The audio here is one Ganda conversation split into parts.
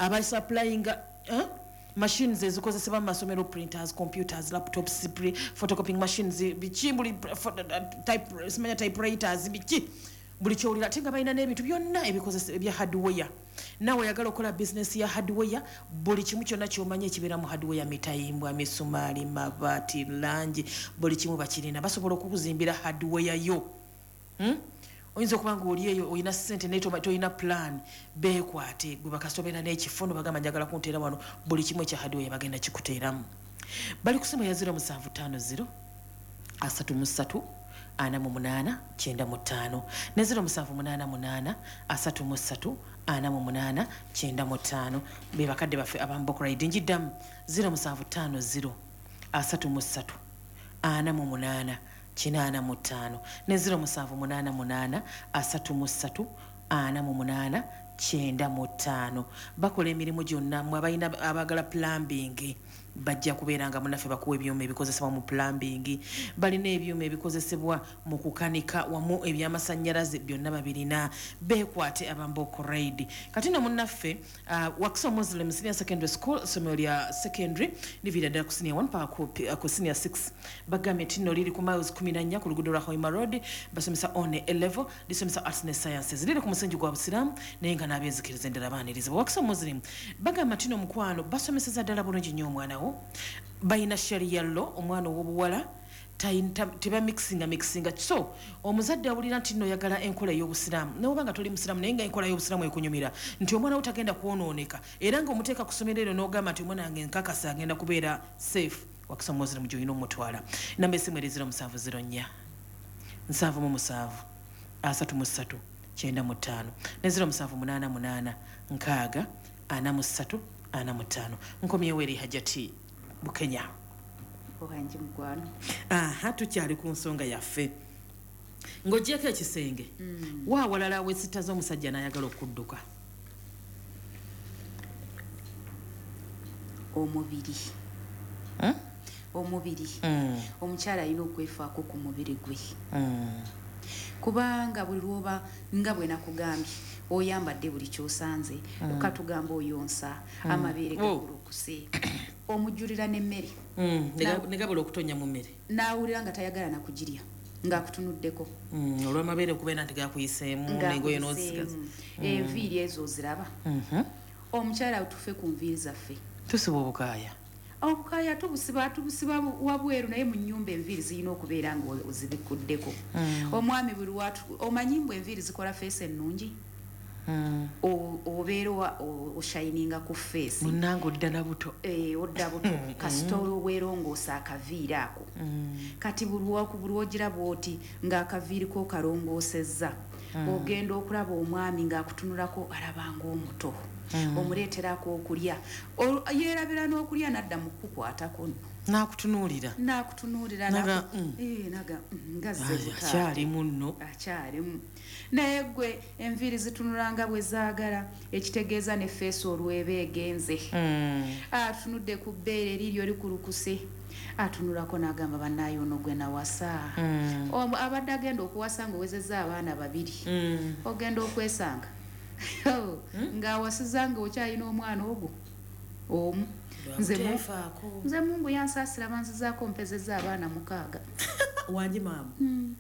aba supplying machines ezikozesebwa mu masomero, printers, computers, laptops, photocopying machines, biki buli typewriters, biki buli kyowulira ate nga balina n'ebintu byonna ebikozesa ebya hardware. Nawe oyagala okukola business ya hardware, buli kimu kyonna ky'omanyi ekibeera mu hardware, mitayimbwa, misumaali, mabaati, langi, buli kimu bakirina. Basobola okukuzimbira hardware yo. Oyinza okuba nga oli eyo olina ssente naye tolina plan, beekwate gwe bakasobera n'ekifundo bagamba njagala kunteera wano, buli kimu ekya hardware bagenda kikuteeramu. Bali ku simu ya 0750 33 48 95 ne 0788 33 48 95 be bakadde baffe abamboko ride njiddamu 0750 33 48 85 ne 0788 33 48 95 bakola emirimu gyonna mwe abalina abagala plumbing bajja kubeeranga munaffe bakuwa ebyuma ebikozesebwa mu plumbing, balina ebyuma ebikozesebwa mu kukanika wamu ebyamasannyalaze byonna babirina, beekwate abamboko raid. Kati no munnaffe Wakso Muslim Senior Secondary School somero lya secondary livira ddala ku senior 1 paka ku senior 6 bagambye nti nno liri ku miles 14 ku luguudo lwa Hoima Road, basomesa on A level, lisomesa arts and sciences, liri ku musingi gwa busiramu naye nga n'abeezikiriza endala baanirizibwa. Wakso Muslim bagamba nti no mukwano basomeseza ddala bulungi nnyo omwana wo, bayina sharia law, omwana ow'obuwala teba mixinga so omuzadde awulira nti nno oyagala enkola ey'obusiraamu neoba nga toli musiraamu naye nga enkola y'obusiraamu ekunyumira nti omwana wo tagenda kwonooneka era nga omuteeka ku ssomero eryo n'ogamba nti omwana wange nkakasa agenda kubeera safe, Wakso Muslim gy'olina omutwala. Namba esimu eri 0704 777 33 95 ne 0788 6 43 45. Nkomyewo eri Hajati Bukenya. Ohanji mkwano. Tukyali ku nsonga yaffe. Ng'oggyeko ekisenge. Wa walala weesitaza omusajja n'ayagala okudduka. Omubiri. Omubiri. Omukyala alina okwefaako ku mubiri gwe. Kubanga buli lwoba nga bwe nakugambye oyambadde buli kyosanze okatugamba oyonsa amabeere gakulukuse omujjulira n'emmere negabula okutonya mu mmere n'awulira nga tayagala nakugirya ng'akutunuddeko olw'amabeere okubeera nti gakuyiseemu n'engoye n'ozisigaza enviiri ezo oziraba. Omukyala tufe ku nviiri zaffe tusiba obukaaya tubusiba wabweru naye mu nnyumba enviiri zirina okubeera nga ozibikuddeko. Omwami buli watu omanyi mbwe enviiri zikola feesi ennungi obeera oshayininga ku feesi munnange odda na buto odda buto kasita weerongoosa akaviiri ako kati buli wogira bw'oti ng'akaviiri ko kalongoosezza ogenda okulaba omwami ng'akutunulako alabanga omuto omuleeterako okulya yeerabira n'okulya nadda mu kukwatako nno n'akutunuulira naga akyalimu nno akyalimu naye gwe enviiri zitunulanga bwe zaagala ekitegeeza ne feesi olw'eba egenze atunudde ku bbeere liryo likulukuse atunulako n'agamba bannaayo ono gwe nawasa abadde agenda okuwasa ng'owezezza abaana babiri ogenda okwesanga ng'awasiza ng'okyalina omwana ogwo omu nze Mungu yansaasira banzizaako mpezezza abaana 6 wangi maama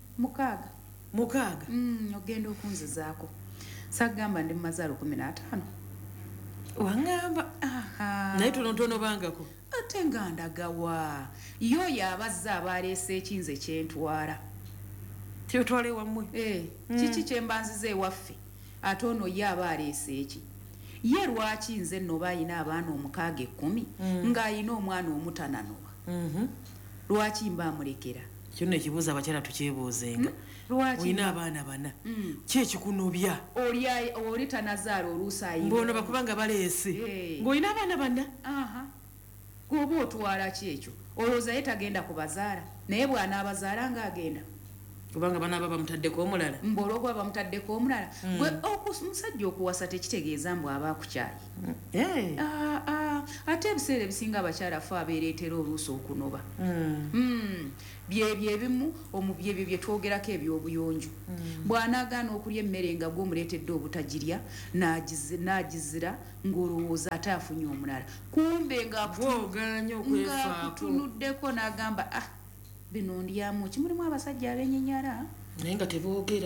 6 ogenda okunzizaako sagamba ndi mumazaalo 15 waŋŋamba naye tonotono bangako ate nga ndagawa yo yabazza abaleese ekinze kyentwala kyotwale wammwe kiki kyembanziza ewaffe ate ono ye aba aleese eki ye lwaki nze nno bayina abaana 10 ng'ayina omwana omutananoba lwaki mbamulekera kyonna ekibuuzo abakyala tukyebuuzenga olina abaana 4 kyekikunobya oli tanazaala oluusi ayina mbono bakubanga baleese ng'olina abaana 4 gwoba otwala ki ekyo olowooza ye tagenda kubazaala naye bw'anaabazaala ng'agenda kubanga banaaba bamutaddeko omulala mbologwa bamutaddeko omulala gwe omusajja okuwasa tekitegeeza mbu aba akukyayi ate ebiseera ebisinga abakyala ffe abeereetera oluusi okunoba byebyo ebimu byebyo bye twogerako ebyobuyonjo bw'anaagaana okulya emmere nga gw'omuleetedde obutagirya n'agizira ng'olowooza ate afunye omulala kumbe ng'akutunuddeko n'agamba bino ndyamu kimulimu abasajja abenyenyala naye nga teboogera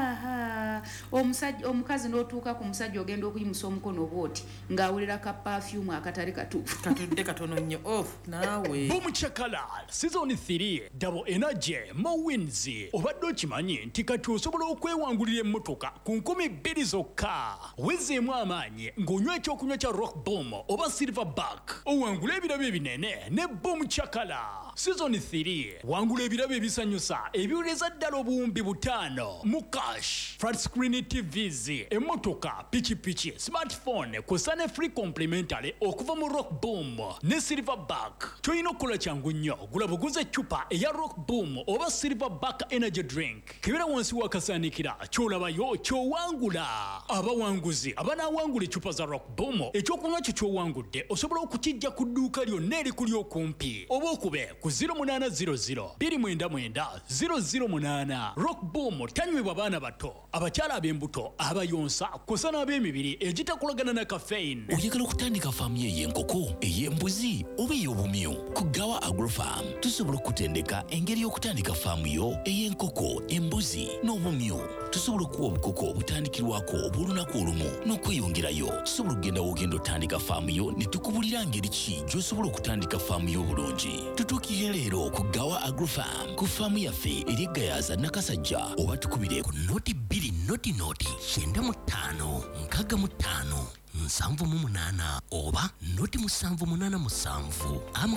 omukazi n'otuuka ku musajja ogenda okuyimusa omukono bwoti ng'awulira ka pafyumu akatali katuufu katudde katono nnyo naawe Bomuchakala season 3 double energy more wins obadde okimanyi nti kati osobola okwewangulira emmotoka ku 2,000 zokka wezeemu amaanyi ng'onywa ekyokunywa kya rock boom oba silverback owangula ebirabo ebinene ne Bomuchakala season 3 wangula ebirabo ebisanyusa ebiwuleza ddala obuwumbi 5 mu cash flat screen TVs emmotoka pichipichi smartphone kw'ossa ne free complimentary okuva mu rock boom ne silverback kyolina okukola kyangu nnyo gula buguza eccupa eya rock boom oba silverback energy drink kebera wansi wakasaanikira kyolabayo kyowangula abawanguzi abanaawangula eccupa za rock boom ekyokunywa kyo kyowangudde osobola okukijja ku dduuka lyonna erikuli okumpi oba okube ku 0800 299 008 rock boom tanywebwa baana bato abakyala ab'embuto abayonsa kw'ossa n'ab'emibiri egitakolagana na caffeine oyagala okutandika faamu ey'enkoko ey'embuzi oba ey'obumyu ku Gawa Agrofarm tusobola okutendeka engeri y'okutandika faamu yo ey'enkoko embuzi n'obumyu tusobola okuwa obukoko obutandikirwako obw'olunaku olumu n'okweyongerayo tusobola okugenda w'ogenda otandika faamu yo ne tukubulira ngeri ki gy'osobola okutandika faamu yo obulungi tutuukire leero ku Gawa Agrofarm ku faamu yaffe eri Gayaza Nakasajja oba tukubire ku noti 2 noti 95 65 7 oba noti 787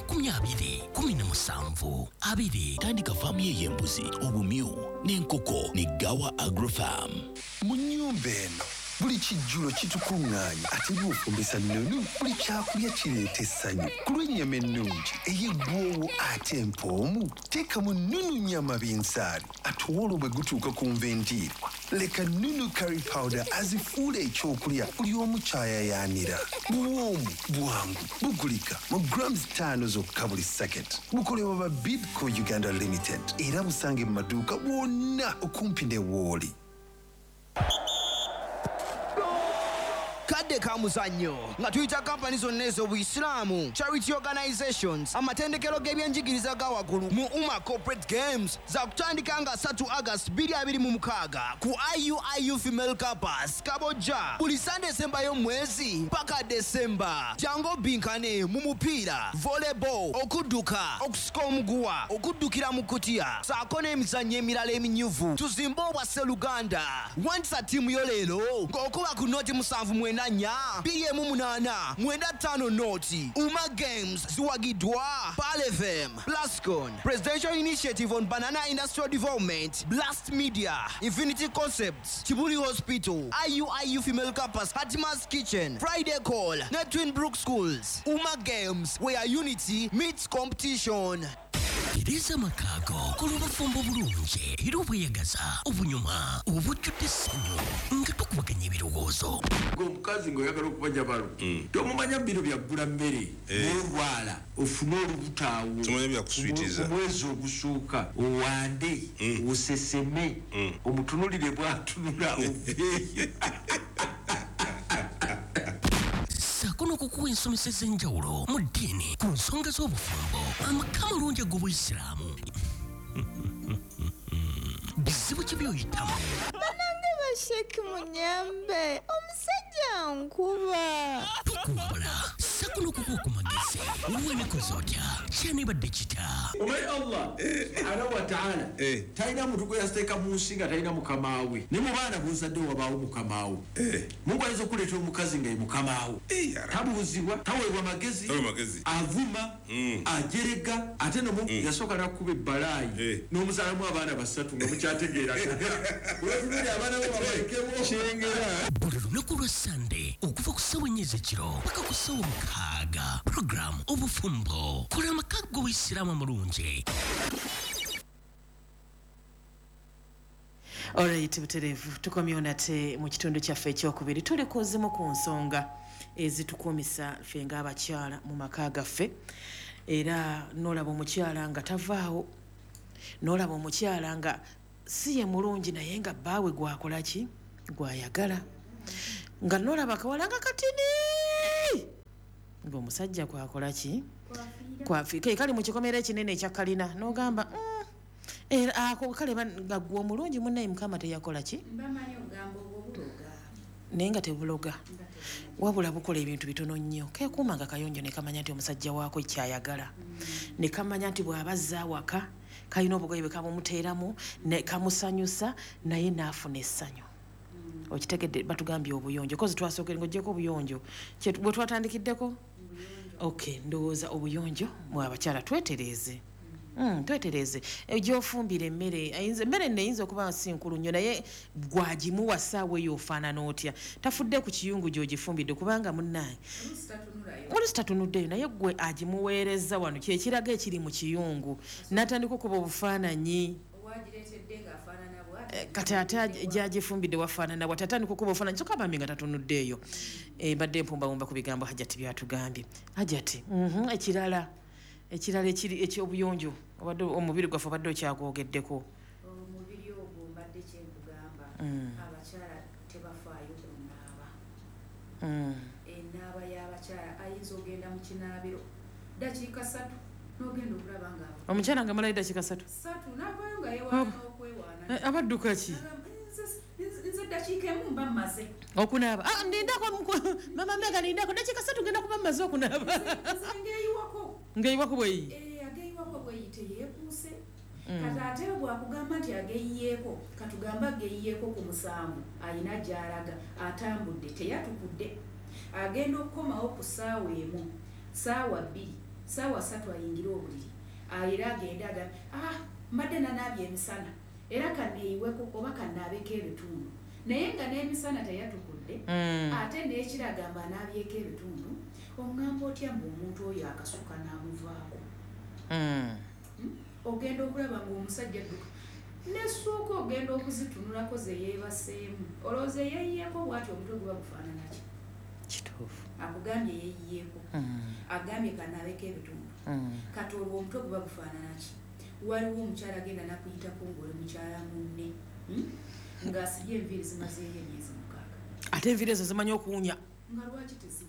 20 tandika faamu y'embuzi obumyu n'enkoko ne Gawa Agrofarm. Mu nnyumba eno buli kijjulo kitukuŋŋaanya ate by'ofumbisa nnunu buli kyakulya kireeta essanyu ku lw'ennyama ennungi ey'eggwoowo ate empoomu teekamu nnunu nnyama binsaali ate olwo bwe gutuuka ku nvendiirwa leka nnunu curry powder azifuula ekyokulya buli omu kyayayaanira buwoomu bwangu bugulika mu grams 5 zokka buli saketi bukolebwa ba Bidco Uganda Limited era busange mu maduuka bwonna okumpi ne Wooli. kadde ka muzannyo nga tuyita kampani zonna ez'obuyisiraamu charity organizations amatendekero g'ebyenjigiriza ga waggulu mu Umma Corporate Games za kutandika nga 3 August 2026 ku IUIU Female Campus Kabojja buli Sunday esembayo mwezi paka December jangu obinkane mu mupiira volleyball okudduka okusika omuguwa okuddukira mu kutiya saako n'emizannyo emirala eminyuvu tuzimbe obwa Sseluganda wandisa ttiimu yo leero ng'okuba ku noti 7 2M8 noti. Umma Games ziwagiddwa Pal FM, Plascon, Presidential Initiative on Banana Industrial Development, Blast Media, Infinity Concepts, Kibuli Hospital, IUIU Female Campus, Hatima's Kitchen, Friday Call, Netwin Brook Schools. Umma Games, where unity meets competition. Tereza Makago kulubafumbo bulungi era obweyagaza obunyuma obujjudde essanyu nga tukubaganya ebirowoozo omukazi ng'oyagala okubanja balo tomumanya biro byaggula mmere n'olwala ofune olubutaawo omwezi ogusooka owande oseseme omutunulire bw'atunula oveeyo sakono kukuwa ensomesa ez'enjawulo mu ddiini ku nsonga z'obufumbo amaka malungi ag'obuyisiraamu bizibu ki by'oyitamu banange basheki munyambe omusajja nkuba tukumbula sakono kukuwa ku magezi wenekoze otya kyanibadde kita omanyi Allah subhanahu wa ta'ala talina muntu gwe yasiteeka mu nsi nga talina mukamaawe ne mu baana b'ozadde wabaawo mukamaawe Mungu ayinza okuleetera omukazi nga ye mukamaawe tabuuzibwa taweebwa magezi avuma ajerega ate nomu yasooka n'akkuba ebbalaayi n'omuzaalamu abaana 3 nga mukyategeeraga wetunuli abaana bo babalekemo kyengera buli lunaku lwa Sande okuva ku ssawa 4 ekiro paka ku ssawa 6 program obufumbo kola amaka g'obuyisiraamu amulungi. Alright buterevu tukomyewo nate mu kitundu kyaffe ekyokubiri tulikozimu ku nsonga ezitukomisa ffe ng'abakyala mu maka gaffe era n'olaba omukyala nga tavaawo n'olaba omukyala nga si ye mulungi naye nga bbaawe gwakola ki gwayagala nga n'olaba akawala nga katini ng'omusajja kwakola ki kwafiika kali mu kikomera ekinene ekya kalina n'ogamba era ako kale nga gwe omulungi munnaye mukama teyakola ki naye nga tebuloga wabula bukola ebintu bitono nnyo keekuuma nga kayonjo ne kamanya nti omusajja waako kyayagala ne kamanya nti bw'abazza awaka kalina obugoye bwe kabumuteeramu ne kamusanyusa naye n'afuna essanyu okitegedde batugambye obuyonjo kozi twasookere ng'oggyeko obuyonjo bwe twatandikiddeko okay ndowooza obuyonjo mu abakyala twetereeze twetereeze gyofumbira emmere neyinza okuba si nkulu nnyo naye gwagimuwa ssaawa eyo ofaanana otya tafudde ku kiyungu gy'ogifumbidde kubanga munnaye olusi tatunuddeyo naye gwe agimuweereza wano kyekiraga ekiri mu kiyungu n'atandika okuba obufaananyi kati ate gyagifumbidde wafaanana bwati atandika okuba obufaananyi soka bambi nga tatunuddeeyo mbadde mpumbawumba ku bigambo hajati byatugambye hajati ekirala ekyobuyonjo obadde omubiri gwaffe obadde okyagwogeddeko omubiri ogwo mbadde kyenkugamba abakyala tebafaayo kunaaba enaaba y'abakyala ayinza ogenda mu kinaabiro dakiika 3 n'ogenda okulaba nga omukyala nga malayo dakiika 3 n'avaayo nga yewaana okwewaana abadduka ki nze dakiika emu mba mmaze okunaaba ndindako mama mega lindako dakiika 3 genda kuba mmaze okunaaba ng'eyiwako bweyi ageyiwako bweyi teyeekuuse kati ate bwakugamba nti ageyiyeeko katugamba ageyiyeeko ku 7 ayina gy'alaga atambudde teyatukudde agenda okukomawo ku ssaawa emu ssaawa 2 ssaawa 3 ayingira obuliri era agenda agambe mbadde nanaabye emisana era kanneeyiweko oba kannaabeko ebitundu naye nga n'emisana teyatukudde ate n'ekiragamba anaabyeko ebitundu oŋŋamba otya mbu omuntu oyo akasuka n'amuvaako ogenda okulaba ng'omusajja adduka nessuuka ogenda okuzitunulako ze yeebaseemu olowooza yeeyiyeeko bw'ati omutwe guba gufaananaki kituufu akugambye yeeyiyeeko agambye kanaabeko ebitundu kati olwo omutwe guba gufaananaki waliwo omukyala agenda nakuyitako ng'oli mukyala munne ng'asibye enviiri zimazeeyo emyezi 6 ate enviiri ezo zimanyi okuwunya nga lwaki teziwunya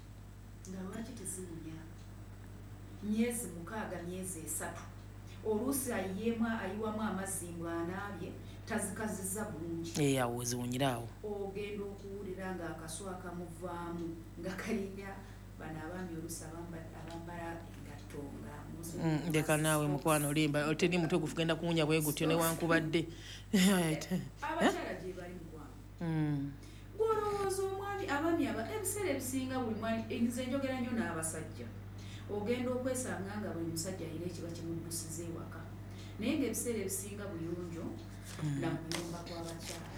myezi 6 myezi 3 oluusi ayiwamu amazzi mbw'anaabye tazikaziza bulungi awo weziwunyiraawo ogenda okuwulira ng'akasu akamuvaamu nga kalina bano abaami oluusi abambala engatto nga ndeka naawe mukwano olimba teri mutwe gugenda kuwunya bwe gutyo newankubadde abakyala gye bali mugwamu gwolowooza omwami abaami ebiseera ebisinga buli mwami nze njogera nnyo n'abasajja ogenda okwesanga nga buli musajja alina ekiba kimuddusiza ewaka naye ng'ebiseera ebisinga buyonjo nakuyomba kw'abakyala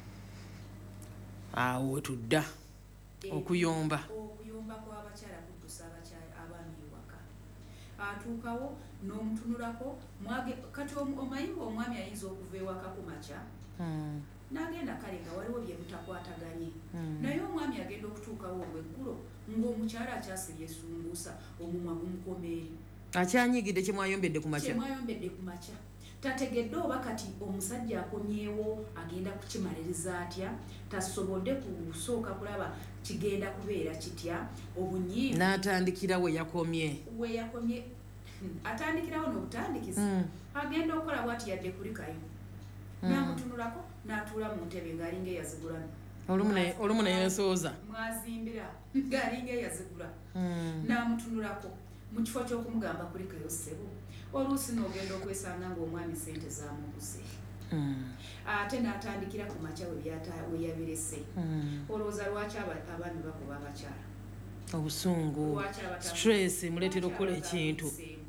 awo wetudda okuyomba kw'abakyala kuddusa abaami ewaka atuukawo n'omutunulako kati omayimba omwami ayinza okuva ewaka ku makya n'agenda kale nga waliwo bye mutakwataganye naye omwami agenda okutuukawo olweggulo ng'omukyala akyasibye esumbuusa omumwa gumukomeeri akyanyigidde kyemwayombedde ku makya tategedde oba kati omusajja akomyewo agenda kukimaliriza atya tasobodde kusooka kulaba kigenda kubeera kitya obunyiivu n'atandikira we yakomye atandikirawo n'obutandikizi agenda okukola bwati yadde kulikayo n'amutunulako n'atuula mu ntebe ng'alinga eyazigula olumu neyesooza mwazimbira ng'alinga eyazigula n'amutunulako mu kifo ky'okumugamba kulikayo ssebo oluusi n'ogenda okwesanga ng'omwami sente zamuguze ate n'atandikira ku makya we yabirese olowooza lwaki abaami bakuba abakyala obusungu stress muleetera okukola ekintu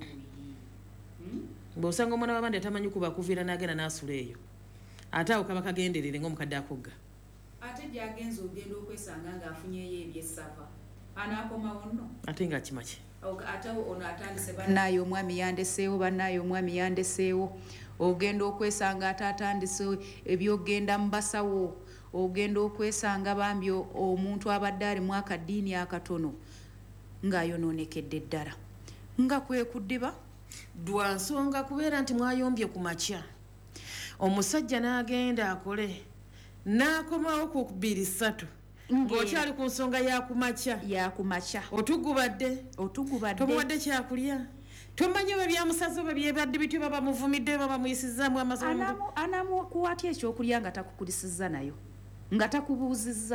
bw'osanga omwana w'abandi atamanyi kubakuviira n'agenda n'asula eyo ate awo kaba kagenderere ng'omukadde akugga ate gy'agenza ogenda okwesanga ng'afunyeyo ebyessava anaakomawo nno ate ng'akimaki ate ono atandise bannaaye omwami yandeseewo bannaaye omwami yandeseewo ogenda okwesanga ate atandise ebyogenda mu basawo ogenda okwesanga bambi omuntu abadde ali mu akaddiini akatono ng'ayonoonekedde ddala nga kwe kuddiba dwa nsonga kubeera nti mwayombye ku makya omusajja n'agenda akole n'akomawo ku 2-3 ng'okyali ku nsonga yakumakya otugubadde tomuwadde kyakulya tomanyi oba byamusaze oba byebadde bityo baba muvumidde baba muyisizaamu amasomo anamukuwatya ekyokulya nga takukulisizza nayo nga takubuuzizza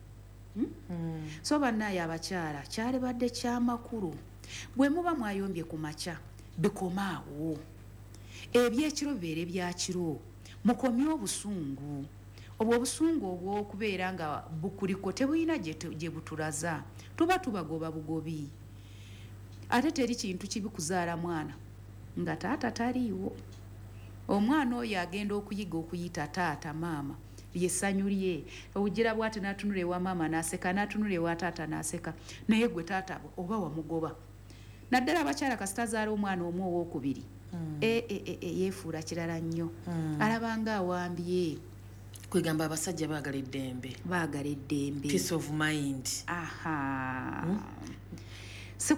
so bannaaye abakyala kyalibadde kyamakulu bwe muba mwayombye ku makya bikomaawo ebyekiro bibeere byakiro mukomye obusungu obwo obusungu obw'okubeera nga bukuliko tebulina gye butulaza tuba tubagoba bugobi ate teri kintu kibi kuzaala mwana nga taata taliiwo omwana oyo agenda okuyiga okuyita taata maama lyessanyu lye obugira bwate n'atunula ewa maama n'aseka n'atunula ewa taata n'aseka naye gwe taata oba wamugoba naddala abakyala kasita azaala omwana omu owookubiri yeefuula kirala nnyo alabanga awambye kwegamba abasajja baagala eddembe peace of mind si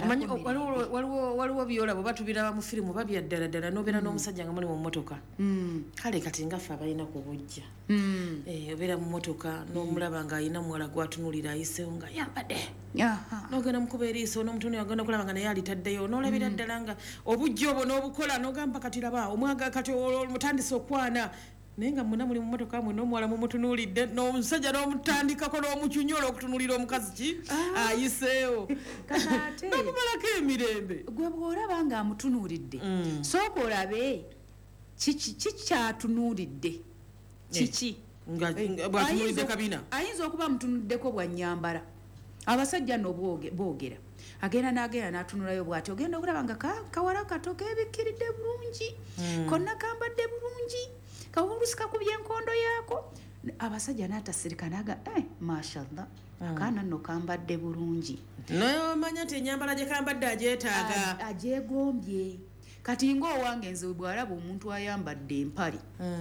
waliwo byolabo batubiraba mu firimu babya ddala nobeera n'omusajja nga muli mu mmotoka kale kati ngaffe abalina ku bujja obeera mu mmotoka n'omulaba ng'alina muwala gwatunulira ayisewo nga yambadde n'ogenda mukuba eriiso n'omutunulira ogenda okulaba nga naye alitaddeyo n'olabira ddala nga obujja obwo n'obukola n'ogamba kati laba omwaga kati mutandise okwana naye nga muna muli mu mmotoka mwe n'omuwala mumutunuulidde n'omusajja n'omutandikako n'omucyunyola okutunulira omukazi ki ayiseewo n'okumalako emirembe gwe bw'olaba ng'amutunuulidde sooka olabe kiki kyatunuulidde kiki bwatunuulidde kabina ayinza okuba amutunuuliddeko bwannyambala abasajja nno boogera agenda n'agenda n'atunulayo bw'ati ogenda okulaba nga kawala kato keebikkiridde bulungi konna kambadde bulungi kawulusi kakubye enkondo yaako abasajja n'atasirika naga mashallah akaana nno kambadde bulungi nomanya nti enyambala gye kambadde agyetaaga agyegombye kati ng'owange nze bw'alaba omuntu ayambadde empali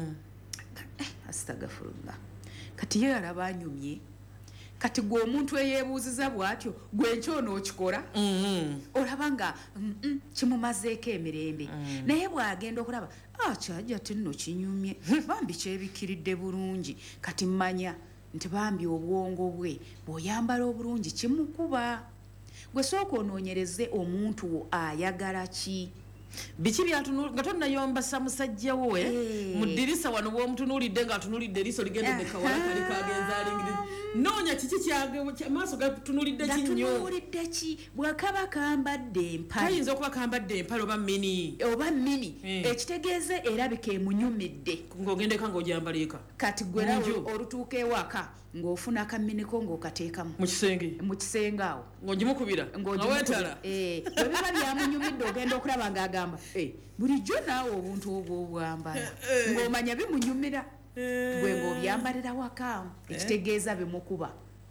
astagfirullah kati ye alaba anyumye kati gwe omuntu eyeebuuziza bw'atyo gwe nkyono okikola olaba nga kimumazeeko emirembe naye bw'agenda okulaba kyajja tinno kinyumye bambi kyebikkiridde bulungi kati mmanya nti bambi obwongo bwe bw'oyambala obulungi kimukuba gwe sooka onoonyereze omuntu ayagala ki biki byatunula nga tonnayombasa musajja wo mu ddirisa wano bw'omutunuulidde ng'atunulidde eriiso ligendedde kawala kali kagenza alingiriza noonya kiki kyamaaso gatunulidde gatunulidde ki bwakaba kambadde empale kayinza okuba kambadde empale oba mini ekitegeeze erabika emunyumidde ng'ogendeka ng'ogyambaleeka kati gwera olutuuka ewaka ng'ofuna akaminiko ng'okateekamu mu kisenge awo ng'ogimukubira ng'owetala bwe biba byamunyumidde ogenda okulaba ng'agamba bulijjo naawe obuntu obwo obwambala ng'omanya bimunyumira gwe ng'obyambalira waka ekitegeeza bimukuba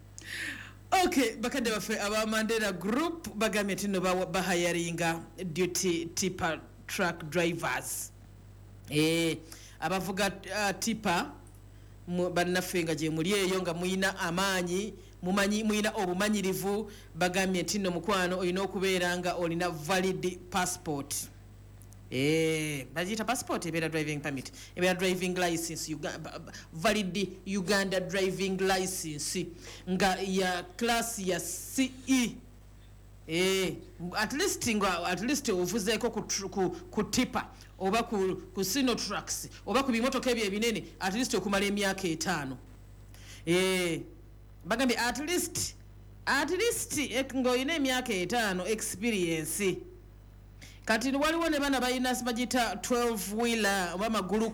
bakadde baffe aba Mandela Group bagambye nti nno bahayaringa duty tipper truck drivers abavuga tipper bannaffe nga gye muli eyo nga muyina amaanyi muyina obumanyirivu bagambye nti nno mukwano olina okubeera nga olina valid passport bagiyita passport ebeera driving permit ebeera driving license valid Uganda driving license nga ya class ya CE at least ovuzeeko ku tipper oba ku sino trucks oba ku bimotoka ebyo ebinene at least okumala emyaka 5 bagambye at least ng'olina emyaka 5 experience kati waliwo ne bana balina bagita 12 wheeler oba magulu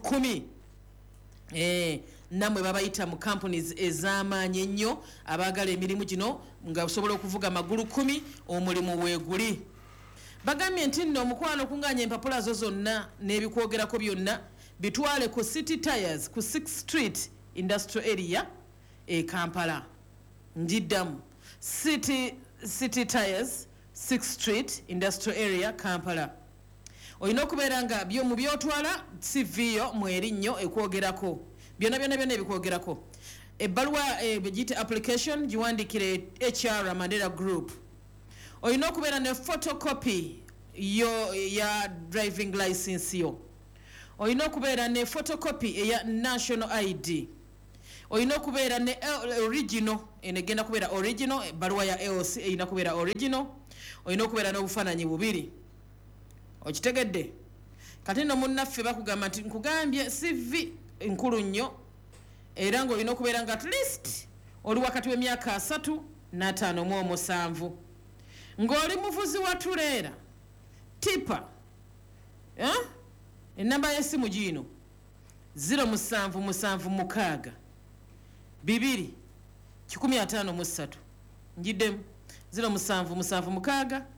10 namwe babayita mu companies ez'amaanyi ennyo abaagala emirimu gino nga osobola okuvuga magulu 10 omulimu weeguli bagambye nti nno omukwano okunganya empapula zo zonna n'ebikwogerako byonna bitwale ku City Tires ku 6th Street Industrial Area Kampala njiddamu City Tires 6th Street Industrial Area Kampala olina okubeera nga mu byotwala CV yo mu erinnyo ekwogerako byonna ebikwogerako ebbaluwa begiyita application giwandikire HR Mandela Group. Olina okubeera ne photocopy yo ya driving license yo. Olina okubeera ne photocopy eya national ID. Olina okubeera ne original, enegenda kubeera original, ebbaluwa ya LC erina kubeera original. Olina okubeera n'obufaananyi bubiri. Okitegedde? Kati no munnaffe bakugamba nti nkugambye CV nkulu nnyo era ng'olina okubeera nga at least oli wakati w'emyaka 3 n'ataano mu 7 ng'oli muvuzi wa tuleera tipa ennamba y'essimu giino 07776 2 njiddemu 07776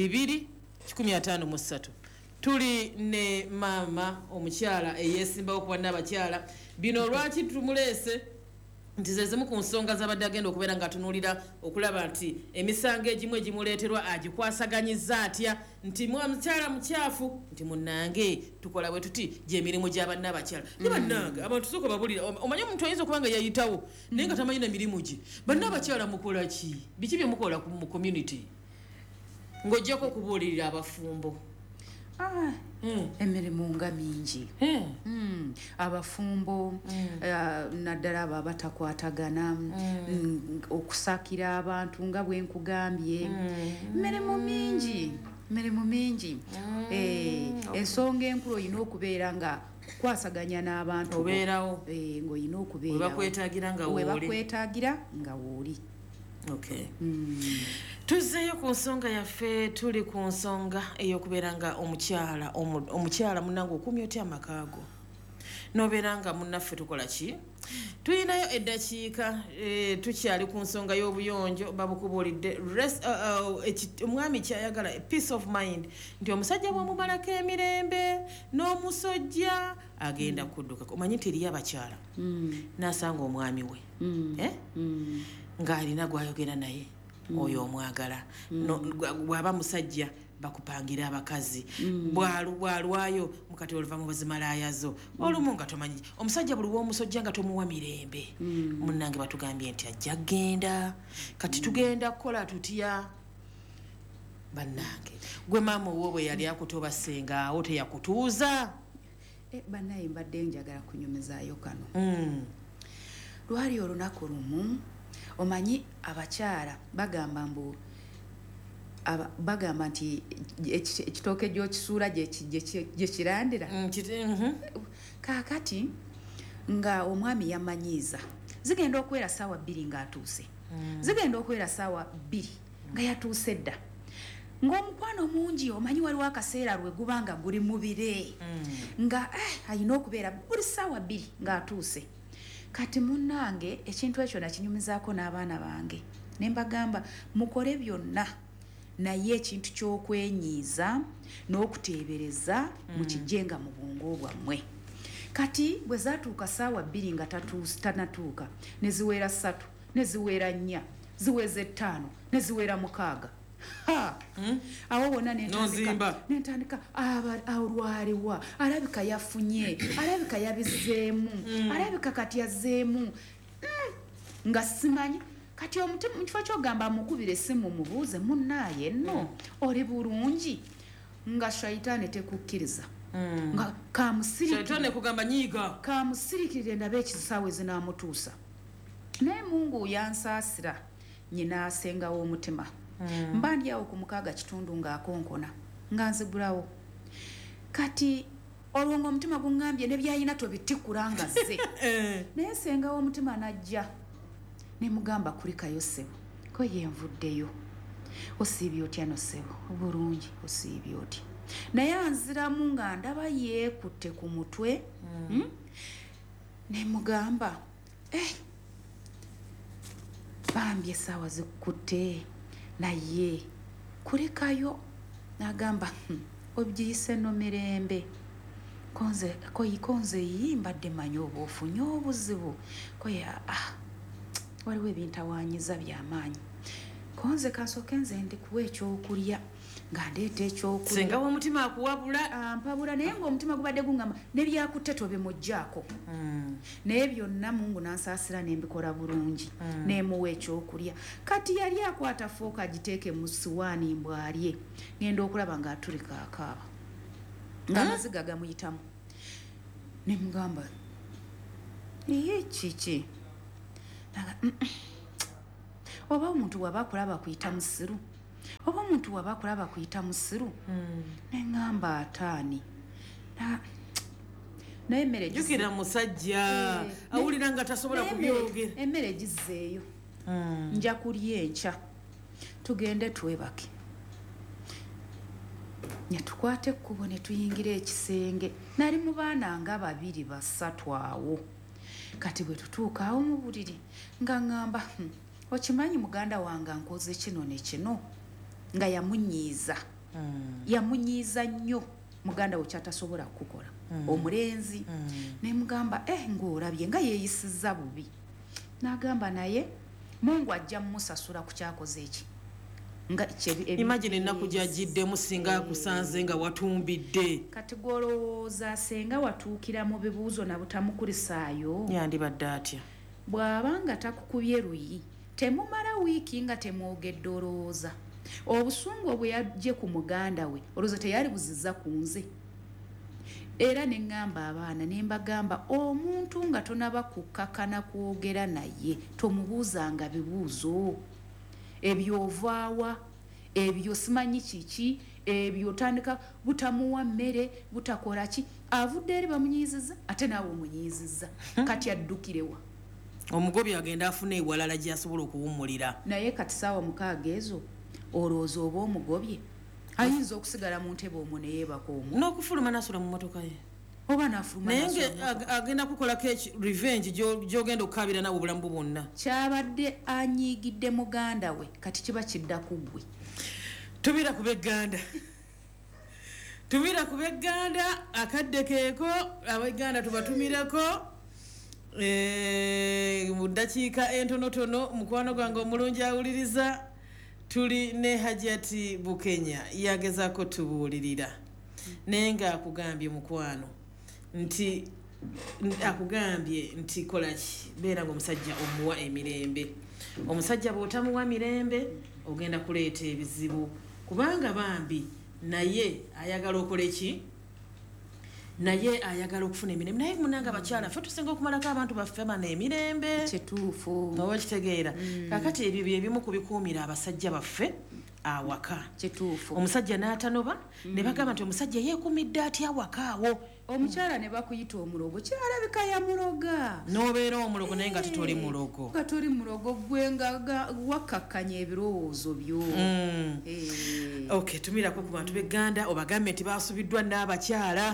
2 tuli ne mama omukyala eyesimbawo kuba n'abakyala bino lwaki tumuleese nti zezimu ku nsonga z'abadde agenda okubeera ng'atunuulira okulaba nti emisango egimu egimuleeterwa agikwasaganyiza atya nti mukyala mukyafu nti munnange tukola bwe tuti gy'emirimu gy'abannabakyala ne bannange abantu sooka babulira omanyi omuntu ayinza okuba nga yayitawo naye nga tamanyi n'emirimu gye bannabakyala mukola ki biki bye mukola mu community ng'ojjako okubuulirira abafumbo emirimu nga mingi abafumbo naddala abo abatakwatagana okusakira abantu nga bwe nkugambye emirimu mingi ensonga enkulu olina okubeera nga kukwasaganya n'abantu obeerawo ng'olina okubeerawo webakwetaagira nga wooli. Okay. Tuzeeyo ku nsonga yaffe tuli ku nsonga ey'okubeera nga omukyala munnange okumya otya amakaago n'obeera nga munnaffe tukola ki tuyinayo eddakiika tukyali ku nsonga y'obuyonjo babukubuulidde omwami kyayagala peace of mind nti omusajja bw'omubalako emirembe n'omusojja agenda kudduka omanyi nti eriyo abakyala n'asanga omwami we ng'alina gw'ayogera naye oyo omwagala bw'aba musajja bakupangira abakazi bwalwayo mukati oluva mu bazimalayazo olumu nga tomanyi omusajja buli w'omusojja nga tomuwa mirembe munnange batugambye nti ajja genda kati tugenda kukola tutya bannange gwe maama ow'o bwe yali akutoba senga awo teyakutuuza bannaye mbadde njagala kunyumizaayo kano lwali olunaku lumu omanyi abakyala bagamba nti ekitooke gy'okisuula gye kirandira kaakati nga omwami yamanyiiza zigenda okuwera ssaawa 2 ng'atuuse zigenda okuwera ssaawa 2 nga yatuuse dda ng'omukwano mungi omanyi waliwo akaseera lwe guba nga guli mu bire nga alina okubeera buli ssaawa 2 ng'atuuse. Kati munnange ekintu ekyo nakinyumizaako n'abaana bange ne mbagamba mukole byonna naye ekintu ky'okwenyiiza n'okuteebereza mukijjenga mu bwongo bwammwe. Kati bwe zaatuuka ssaawa 2 nga tanatuuka ne ziwera 3 ne ziwera 4 ziweze 5 ne ziwera 6 awo wonna nentandika olwaliwa alabika yafunye alabika yabizeemu alabika kati yazzeemu nga simanyi kati omutima mu kifo ky'ogamba amukubira essimu mubuuze munnaaye nno oli bulungi nga shayitaani tekukkiriza nga kamusirikirire ndabe ekisaawe zinaamutuusa naye mungu yansaasira nyina asengawo omutima mba ndi awo ku 6 ng'akonkona nga nzigulawo kati olwo ng'omutima guŋŋambye ne byayina tobitikula nga zze naye sengawo omutima najja ne mugamba kulikayo ssebo ko yenvuddeyo osiibye otya no ssebo bulungi osiibye otya naye anziramu nga ndaba yeekutte ku mutwe ne mugamba bambi essaawa zikutte naye kulikayo n'agamba obigiyise no mirembe konze yimbadde manyi oba ofunye obuzibu waliwo ebintawaanyiza by'amaanyi konze kansooke nze ndikuwa ekyokulya nga ndeeta ekyokulya senga w'omutima akuwabula mpabula naye ng'omutima gubadde guŋŋama nebyakutte tobimuggyako naye byonna mungu nansaasira nembikola bulungi nemuwa ekyokulya kati yali akwata fooka agiteeke mu siwaani mbwalye ngenda okulaba ng'atulika akaaba ng'amaziga gamuyitamu nemugamba iye kiki oba omuntu waba akulaba kuyita musiru oba omuntu waba akulaba kuyita musiru neŋŋamba ataani naye emmere jukira musajja awulira nga tasobola kubyogera emmere gizzeeyo nja kulya enkya tugende twebake ne tukwate ekkubo ne tuyingira ekisenge nali mu baana nga 2 3 awo kati bwe tutuuka awo mu buliri nga ŋŋamba okimanyi muganda wange nkoze kino ne kino nga yamunyiiza nnyo muganda we kyatasobola kukola omulenzi nemugamba ng'olabye nga yeeyisizza bubi n'agamba naye mungu ajja mmusasula ku kyakoze eki imagine ennaku gy'agiddemu singa akusanze nga watumbidde kati gw'olowooza senga watuukira mu bibuuzo na butamukulisaayo yandibadde atya bw'aba nga takukubye luyi temumala wiiki nga temwogedde olowooza obusungu obwe yajje ku muganda we olowooza teyali buzizza ku nze era ne ŋŋamba abaana ne mbagamba omuntu nga tonaba kukkakana kwogera naye tomubuuzanga bibuuzo ebyo ovaawa ebyo simanyi kiki ebyo otandika butamuwa mmere butakola ki avudde eri bamunyiizizza ate naawe omunyiizizza kati addukirewa omugobi agenda afuna ewalala gyasobola okuwummulira naye kati saawa 6 ezo olowooza oba omugobye ayinza okusigala mu ntebe omwo neyeebaka omwo n'okufuluma nasula mu motoka ye oba nafuluma naye agenda kukolako revenge gyogenda okukabira nawe obulamu bwo bwonna kyabadde anyiigidde muganda we kati kiba kidda ku ggwe tubira ku begganda akadde keeko abegganda tubatumireko mu ddakiika entonotono mukwano gwange omulungi awuliriza tuli ne Hajati Bukenya yagezaako tubuulirira naye nga akugambye mukwano nti kolaki beera ng'omusajja omuwa emirembe omusajja bw'otamuwa mirembe ogenda kuleeta ebizibu kubanga bambi naye ayagala okola eki naye ayagala okufuna emirembe naye munanga abakyala ffe tusinga okumalako abantu baffe bana emirembe kituufu nga wakitegeera kakati ebyo byebimu kubikuumira abasajja baffe awaka kituufu omusajja n'atanoba ne bagamba nti omusajja yeekumidde atya awakaawo omukyala ne bakuyita omulogo kyalabika yamuloga n'obeera omulogo naye nga tutoli mulogo nga toli mulogo gwe nga wakakkanya ebirowoozo byo okay tumirako ku bantu b'egganda obagambe nti basubiddwa n'abakyala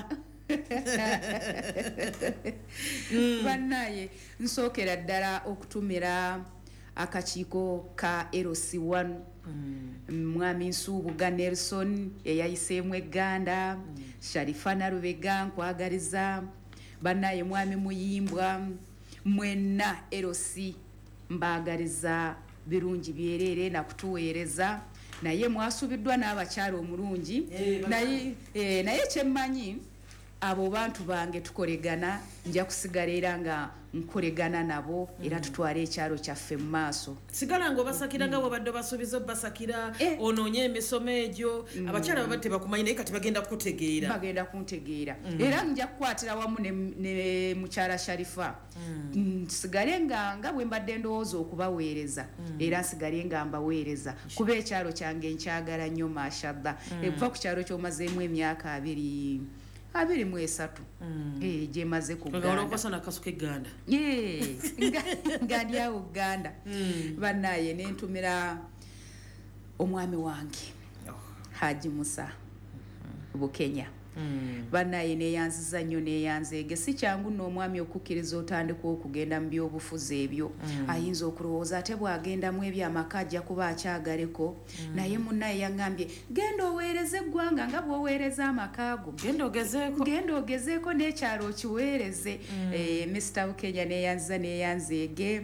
bannaye nsookera ddala okutumira akakiiko ka LC1 mwami Nsubuga Nelson eyayiseemu egganda Sharifa Narubega nkwagaliza bannaye mwami Muyimbwa mwenna LC mbagaliza birungi byerere na kutuweereza naye mwasubiddwa n'abakyala omulungi naye kyemmanyi abo bantu bange tukolegana nja kusigala era nga nkolegana nabo era tutwale ekyalo kyaffe mu maaso sigala nga obasakira nga bwabadde basuubiza obbasakira onoonye emisomo egyo abakyala baba tebakumanyi naye kati bagenda kuntegeera era nja kukwatira wamu ne mukyala Sharifa nsigale nga bwe mbadde ndowooza okubaweereza era nsigale nga mbaweereza kuba ekyalo kyange nkyagala nnyo mashallah ekuva ku kyalo ky'omazeemu emyaka 23 gyemaze ku Uganda nga ndi awo Uganda bannaye nentumira omwami wange Haji Musa Bukenya bannaye neyanziza nnyo neyanzeege si kyangu n'omwami okukkiriza otandika okugenda mu byobufuzi ebyo ayinza okulowooza ate bw'agendamu ebyamaka ajja kuba akyagaleko naye munnaye yaŋŋambye genda oweereze eggwanga nga bw'oweereza amaka go genda ogezeeko n'ekyalo okiweereze Mr. Bukenya neyanziza neyanzeege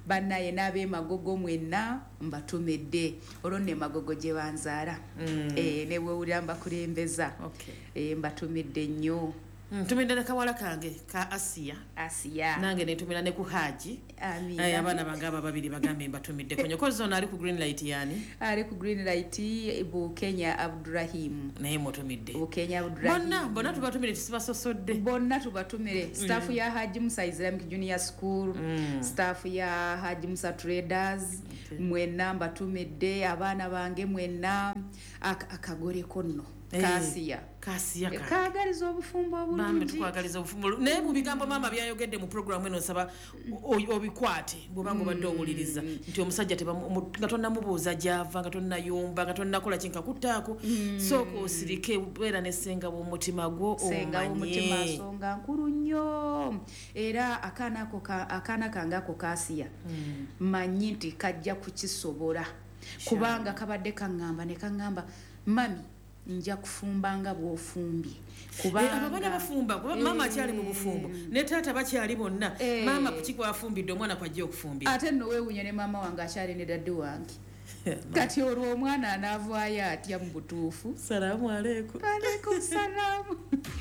bannaye n'ab'emagogo mwenna mbatumidde olwo ne magogo gye banzaala ne bwewulira mbakulembeza mbatumidde nnyo. Ntumidde ne kawala kange ka Asiya nange netumira ne ku Haji abaana bange aba babiri bagambe mbatumidde konyo kozo ali ku green light yani ali ku green light bu Kenya Abdurrahim naye motumidde bu Kenya Abdurrahim bonna tubatumire tisibasosodde bonna tubatumire staff ya Haji Musa Islamic Junior School staff ya Haji Musa Traders mwenna mbatumidde abaana bange mwenna akagore konno Kasiya kagaliza obufumbo obulungi mama tukwagaliza obufumbo naye mu bigambo mama byayogedde mu program eno saba obikwate bw'obanga obadde owuliriza nti omusajja nga tonnamubuuza gy'ava nga tonnayumba nga tonnakola kinka kuttaako sooka osirike beera n'essenga bw'omutima gwo omutima nsonga nkulu nnyo era akaana kange ako Kasiya manyi nti kajja kukisobola kubanga kabadde kaŋŋamba ne kaŋŋamba mami nja kufumba nga bw'ofumbye kubanga abana bafumba mama akyali mu bufumbo ne taata bakyali bonna mama kukikwa afumbidde omwana kwajja okufumbira ate nno weewunya ne mama wange akyali ne dadde wange kati olwo omwana anaavaayo atya mu butuufu. Salaamu aleikum. Aleikum salaamu.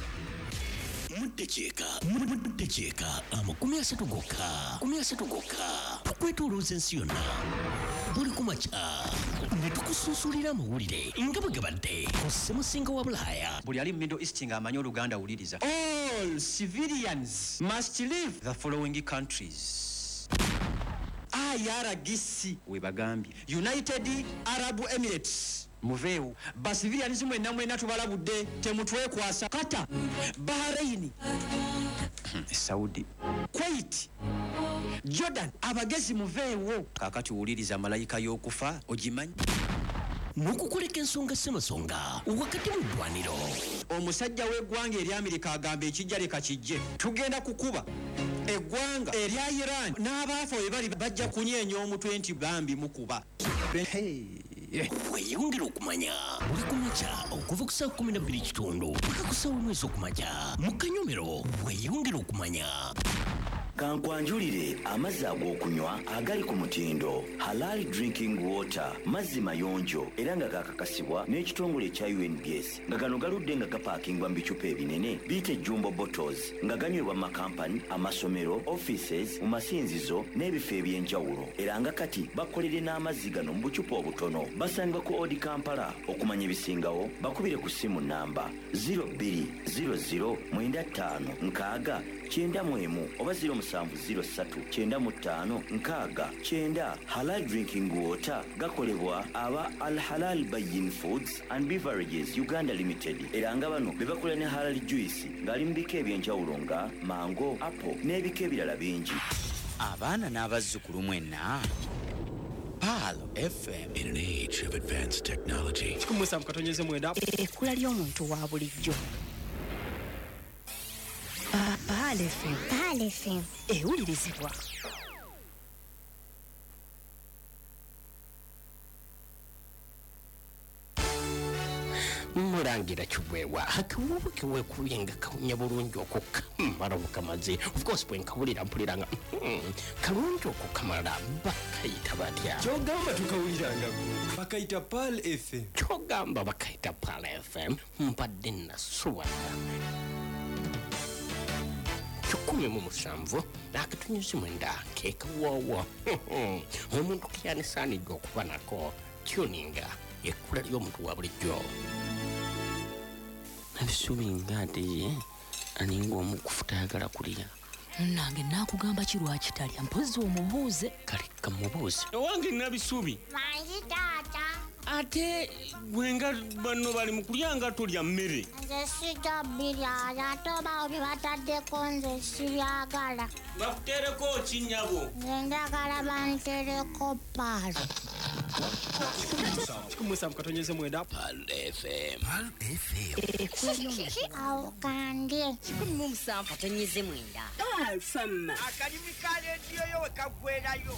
Muddekyeka amakumi asatu gokka tukwetolooza ensi yonna buli kumakya ne tukusunsulira amawulire nga bwe gabadde ku ssemusinga wa Bulaaya. Buli ali mu Middle East ng'amanyi Oluganda awuliriza. All civilians must leave the following countries. IRGC we bagambye United Arab Emirates muveewo basivilians mwena tubalabudde temutwekwasa. Qatar, Bahrain, Saudi, Kuwait, Jordan abagezi muveewo. Kakati wuliriza malayika y'okufa ogimanyi n'okukoleka ensonga ssemasonga wakati mu ddwaniro. Omusajja w'eggwanga eri Amerika agamba ekijja leka kijje tugenda kukuba eggwanga erya Iran n'abaafa we bali bajja kunyeenya omutwe nti bambi mukuba. Weeyongera okumanya buli kumakya okuva ku saa 12:00 paka ku saa 1 okumakya mu Kanyomero. Weeyongera okumanya. Kankwanjulire amazzi ag'okunywa agali ku mutindo Halal Drinking Water, mazzi mayonjo era nga gakakasibwa n'ekitongole ekya UNBS nga gano galudde nga gapaakingwa mu bicupa ebinene biyite jumbo bottles nga ganywebwa mu makampani, amasomero, offices, mu masinzizo n'ebifo eby'enjawulo era nga kati bakolere n'amazzi gano mu bucupa obutono. Basangibwa ku Odi Kampala. Okumanya ebisingawo bakubire ku ssimu namba 0200 95 91 oba 0703 Halal Drinking Water gakolebwa aba Al Halal Bayin Foods and Beverages Uganda Limited era nga bano bebakola ne Halal Juice ngali mu bika ebyenjawulo nga mango, apple n'ebika ebirala bingi. Abaana n'abazzukulu mwenna Pearl FM. In an age of advanced technology. Ekkula ly'omuntu wa bulijjo. Pearl FM. Ewulirizibwa. Murangira Kibwewa akawubu kiwekubyenga kawunya bulungi okukamala bukamaze. Of course bwe nkawulira mpuliranga kalungi okukamala bakayita batya. Kyogamba tukawuliranga bakayita Pearl FM. Kyogamba bakayita Pearl FM mpadde nasuwala 17 nakatunyuzi mwenda keka wawa omuntu kyanisaanidde okuba nako tuninga ekkula ly'omuntu wa bulijjo. Ebisubi ng'ate aninga omukufu tayagala kulya. Nange nakugamba kirwaki talya mpozi omubuuze. Kale kamubuuze. Owange nabisubi. Manyi taata. Ate gwenga banno bali mu kulya nga tolya mmere. Nze sijja birya ate oba bye bataddeko nze sibyagala. Bakutereko ki nnyabo? Nze njagala bantereko Pearl. Pearl FM. Awo kandye. 17.9. Pearl FM. Akalimi ka leediyo yo wekagwerayo.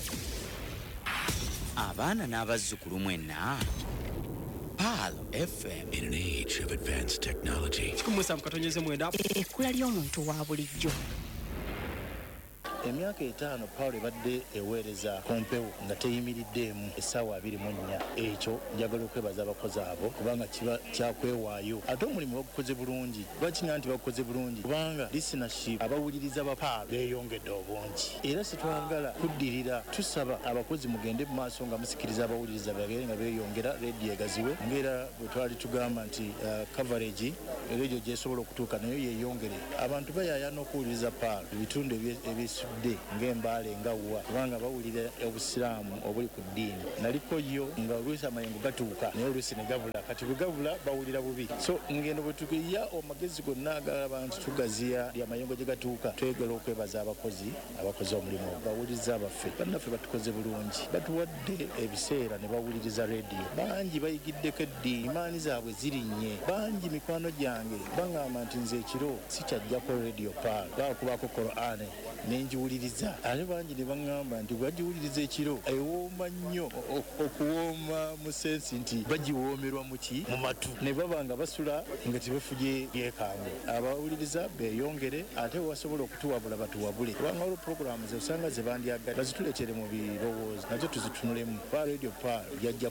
Abaana n'abazzukulu mwenna Pearl FM. In an age of advanced technology. Ekkula ly'omuntu wa bulijjo. emyaka 5 Paulo ebadde eweereza ku mpewo nga teyimiriddeemu essaawa 24 ekyo njagala okwebaza abakozi abo kubanga kiba kyakwewaayo ate omulimu bagukoze bulungi lwakinya nti bagukoze bulungi kubanga listenership abawuliriza ba Paulo beeyongedde obungi era situwagala kuddirira tusaba abakozi mugende mu maaso nga musikiriza abawuliriza bagere nga beeyongera radio egaziwe ngera bwe twali tugamba nti coverage radio gyesobola okutuuka nayo yeeyongere abantu bayaayana okuwuliriza Paulo ebitundu ebisudde ng'embaala engawwa kubanga bawulira obusiraamu obuli ku ddiini naliko yo nga oluusi amayengo gatuuka naye oluusi ne gabula kati bwe gabula bawulira bubi so ngendo bwe tukiya amagezi gonna agalaba nti tugaziya amayengo gye gatuuka twegala okwebaza abakozi omulimu bawuliriza baffe bannaffe batukoze bulungi batuwadde ebiseera ne bawuliriza radio bangi bayigiddeko eddiini imaani zaabwe zirinnye bangi mikwano gyange baŋŋamba nti nze ekiro sikyajjako radio Paulo baakubako Korane nenjiwuliriza ate bangi ne baŋŋamba nti bwagiwuliriza ekiro ewooma nnyo okuwooma mu sensi nti bagiwoomerwa muki mu matu ne baba nga basula nga tebefuje byekango abawuliriza beeyongere ate wasobola okutuwabula batuwabule kubanga olwo puroguramu ze osanga ze bandyagadde bazituleetere mu birowoozo nazo tuzitunulemu ba radio Paulo yajja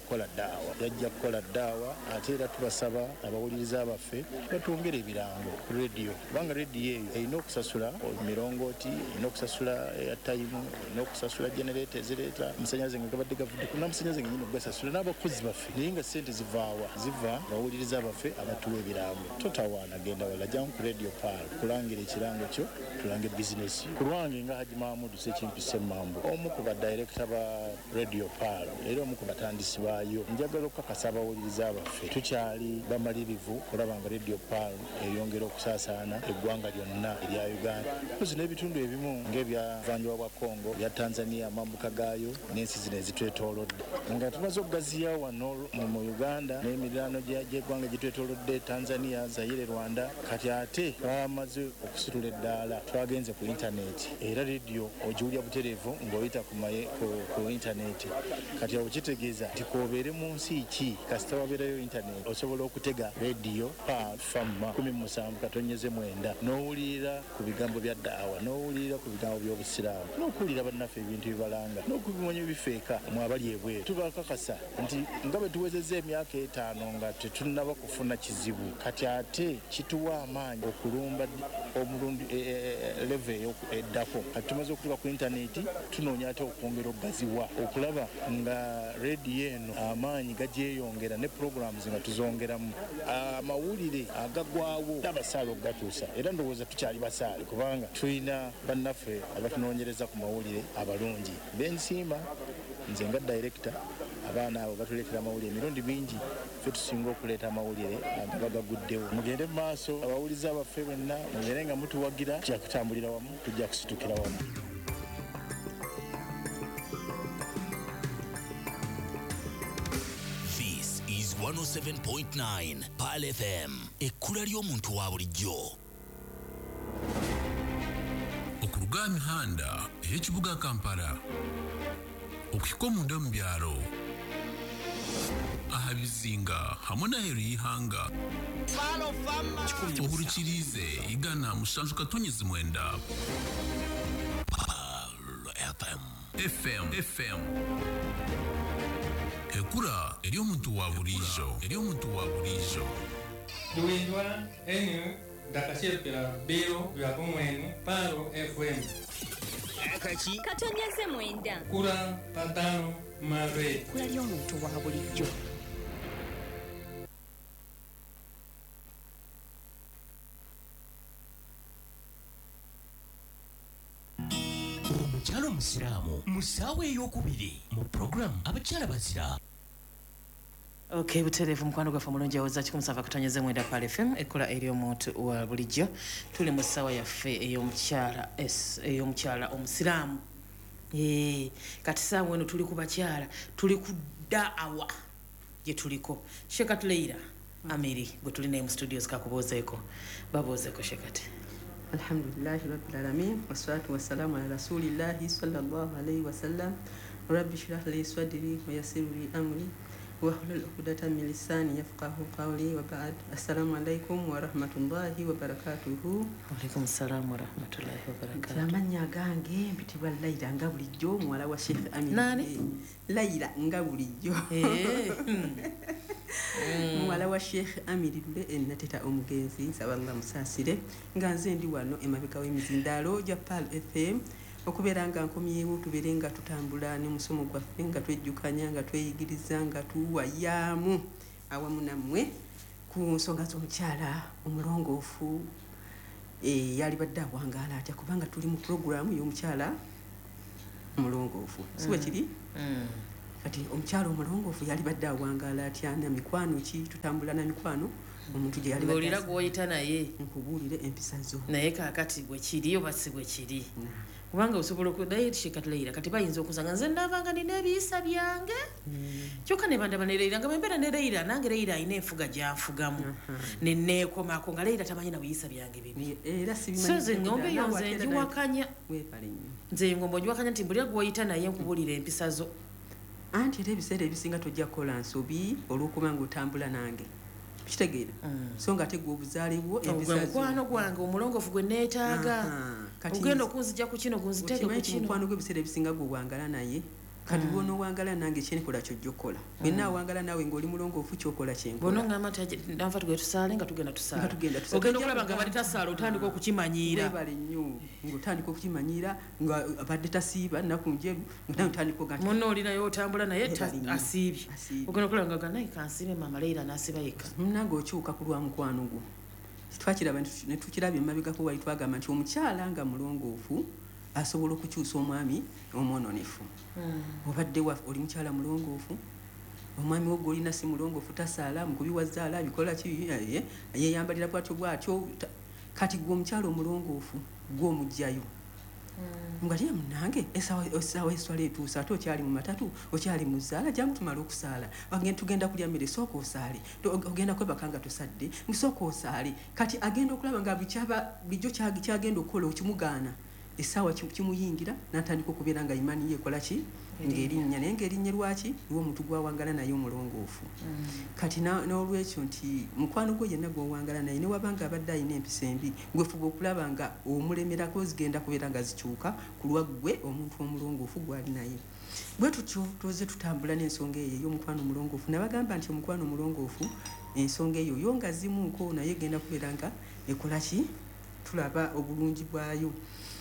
kukola ddaawa ate era tubasaba abawuliriza baffe batwongere ebirango ku radio kubanga radio eyo erina okusasula mirongooti erina okusasula airtime erina okusasula generator ezireeta amasanyalaze nga gabadde gavudde n'amasanyalaze nga nyina okugasasula n'abakozi baffe naye nga sente ziva bawuliriza baffe abatuwa ebirango totawaana genda wala jangu ku radio Paulo kulangira ekirango kyo tulange bizinesi ku lwange nga Haji Mahmudu Sekimpise Mambo omu ku badirekita ba radio Paulo era omu ku batandisi baayo njagala okukakasa abawuliriza baffe tukyali bamalirivu kulaba nga radio Paulo eyongera okusaasaana eggwanga lyonna erya Uganda kuzi n'ebitundu ebimu ng'ebyavanjuba bwa Congo bya Tanzania amambuka gaayo n'ensi zino ezitwetoolodde nga tumaze okugaziya wano mu Uganda n'emiriraano gy'eggwanga gyetwetoolodde Tanzania, Zaire, Rwanda kati ate bamaze okusitula eddaala twagenze ku intaneti era radio ogiwulya butereevu ng'oyita ku intaneti kati okitegeeza nti koobeere mu nsi ki kasita wabeerayo intaneti osobola okutega radio Paulo fama 17 n'owulira ku bigambo bya ddaawa n'owulira ku bigambo by'obusiraamu n'okuwulira bannaffe ebintu bibalanga n'okubimanya ebifeeka mu abali ebweru tubakakasa nti nga bwe tuwezezza emyaka 5 nga tetunnaba kufuna kizibu kati ate kituwa amaanyi okulumba omulundi leve eddako kati tumaze okutuuka ku intaneti tunoonya ate okwongera okugaziwa okulaba nga radio eno amaanyi gagyeyongera ne programs nga tuzongeramu amawulire agagwawo n'abasaale okugatuusa era ndowooza tukyali basaale kubanga tulina bannaffe abatunoonyereza ku mawulire abalungi bensiima nze nga director abaana abo batuleetera amawulire emirundi mingi ffe tusinga okuleeta amawulire nga bagaguddewo mugende mu maaso abawuliza abaffe bwenna mubeere nga mutuwagira tujja kutambulira wamu tujja kusitukira wamu. This is 107.9 Pal FM ekkula ly'omuntu wa bulijjo. Okuruga mihanda ey'ekibuga Kampala okuhika omunda mu byalo ahabizinga hamwe n'aheru y'ihanga ohurikirize igana musanju katonyezi mwenda Pal FM ekura ery'omuntu wa bulijjo Duindwa enu dakashepera biro bya kumwenu Pal FM Kachi katonyeze mwenda kura patano mare kula ly'omuntu wa bulijjo. Omukyala omusiraamu mu ssaawa ey'okubiri mu programu abakyala bazira. Okay, butereevu mukwano gwaffe mulungi aweza 17 katonyeze mwenda Pal FM ekkola ery'omuntu wa bulijjo tuli mu ssaawa yaffe ey'omukyala omusiraamu. Kati ssaawa eno tuli ku bakyala tuli ku daawa gye tuliko Shekat Leila Amiri gwe tuli naye mu studios kakubuuzeeko babuuzeeko Shekat. Alhamdulillahi rabbil alamin wassalatu wassalamu ala rasulillahi sallallahu alayhi wa sallam rabbi shrah li sadri wa yassir li amri واحلل عقدة من لساني يفقه قولي وبعد السلام عليكم ورحمة الله وبركاته. وعليكم السلام ورحمة الله وبركاته. Amanya gange mpitibwa Laila nga bulijjo muwala wa Sheikh Amin. Nani? Laila nga bulijjo. Muwala wa Sheikh Amirire enateta omugenzi nsaba Allah musaasire nga nze ndi wano emabega w'emizindalo gya Pal FM okubeera nga nkomyewo tubeere nga tutambula n'omusomo gwaffe nga twejjukanya nga tweyigiriza nga tuwayaamu awamu nammwe ku nsonga z'omukyala omulongoofu yali badde awangaala atya kubanga tuli mu puroguramu y'omukyala omulongoofu siwe kiri kati omukyala omulongoofu yali badde awangaala atya na mikwano ki tutambula na mikwano omuntu gye yali olira gw'oyita naye nkubuulire empisa zo naye kaakati bwe kiri oba si bwe kiri kubanga osobola okudayetishekatulaira kati bayinza okuzanga nze ndabanga nina ebiyisa byange kyokka ne bandaba ne Leira nga bwembeera ne Leira nange Leira alina enfuga gyanfugamu neneekomako nga Leira tamanyi na biyisa byange bibi so nze ngombe eyo nze ngiwakanya nze engombe ngiwakanya nti mbulira gw'oyita naye nkubuulira empisa zo anti era ebiseera ebisinga tojja kukola nsobi olw'okuba ng'otambula nange kitegeera so nga tegwa obuzaale bwo mukwano gwange omulongoofu gwe neetaaga ogenda okunzijja ku kino gunziteeke ku kino mukwano gw'ebiseera ebisinga gwe wangala naye kati bw'onoowangala nange kyenikola kyojja okukola bwenna awangala naawe ng'oli mulongoofu kyokola kyenkola bw'onoŋŋamba nti nanfa tugenda tusaale nga tugenda tusaala ogenda okulaba nga badde tasaala otandika okukimanyiira webale nnyo ng'otandika okukimanyiira nga abadde tasiiba nnaku njeru nawe otandika oga munno olinayo otambula naye asiibye ogenda okulaba nga ganaye kansiibe maama Leira n'asiba yekka nange okyuka ku lwa mukwano gwo twakiraba ne tukirabye emabegako wali twagamba nti omukyala nga mulongoofu asobola okukyusa omwami omwononefu obadde oli mukyala mulongoofu omwami wo gw'olina si mulongoofu tasaala mukubi wa zzaala bikola ki yeyambalira bwatyo kati gwe omukyala omulongoofu gw'omugjayo nga liye munange essaawa eswala etuusa ate okyali mu matatu okyali mu zzaala jangu tumale okusaala tugenda kulya mmere sooka osaale ogenda kwebaka nga tosadde musooka osaale kati agenda okulaba nga bulijjo kyagenda okukola okimugaana essaawa kimuyingira n'atandika okubeera nga imaani ye ekola ki ng'erinnya naye ng'erinnya lwaki niwo omuntu gwawangala naye omulongoofu kati n'olwekyo nti mukwano gwe yenna gw'owangala naye ne waba nga abadde alina empisa embi gwefuba okulaba nga omulemerako zigenda kubeera nga zikyuka ku lwa ggwe omuntu omulongoofu gw'ali naye bwe tutyo tuze tutambula n'ensonga eyo ey'omukwano omulongoofu nabagamba nti omukwano omulongoofu ensonga eyo yo nga zimuko naye egenda kubeera nga ekola ki tulaba obulungi bwayo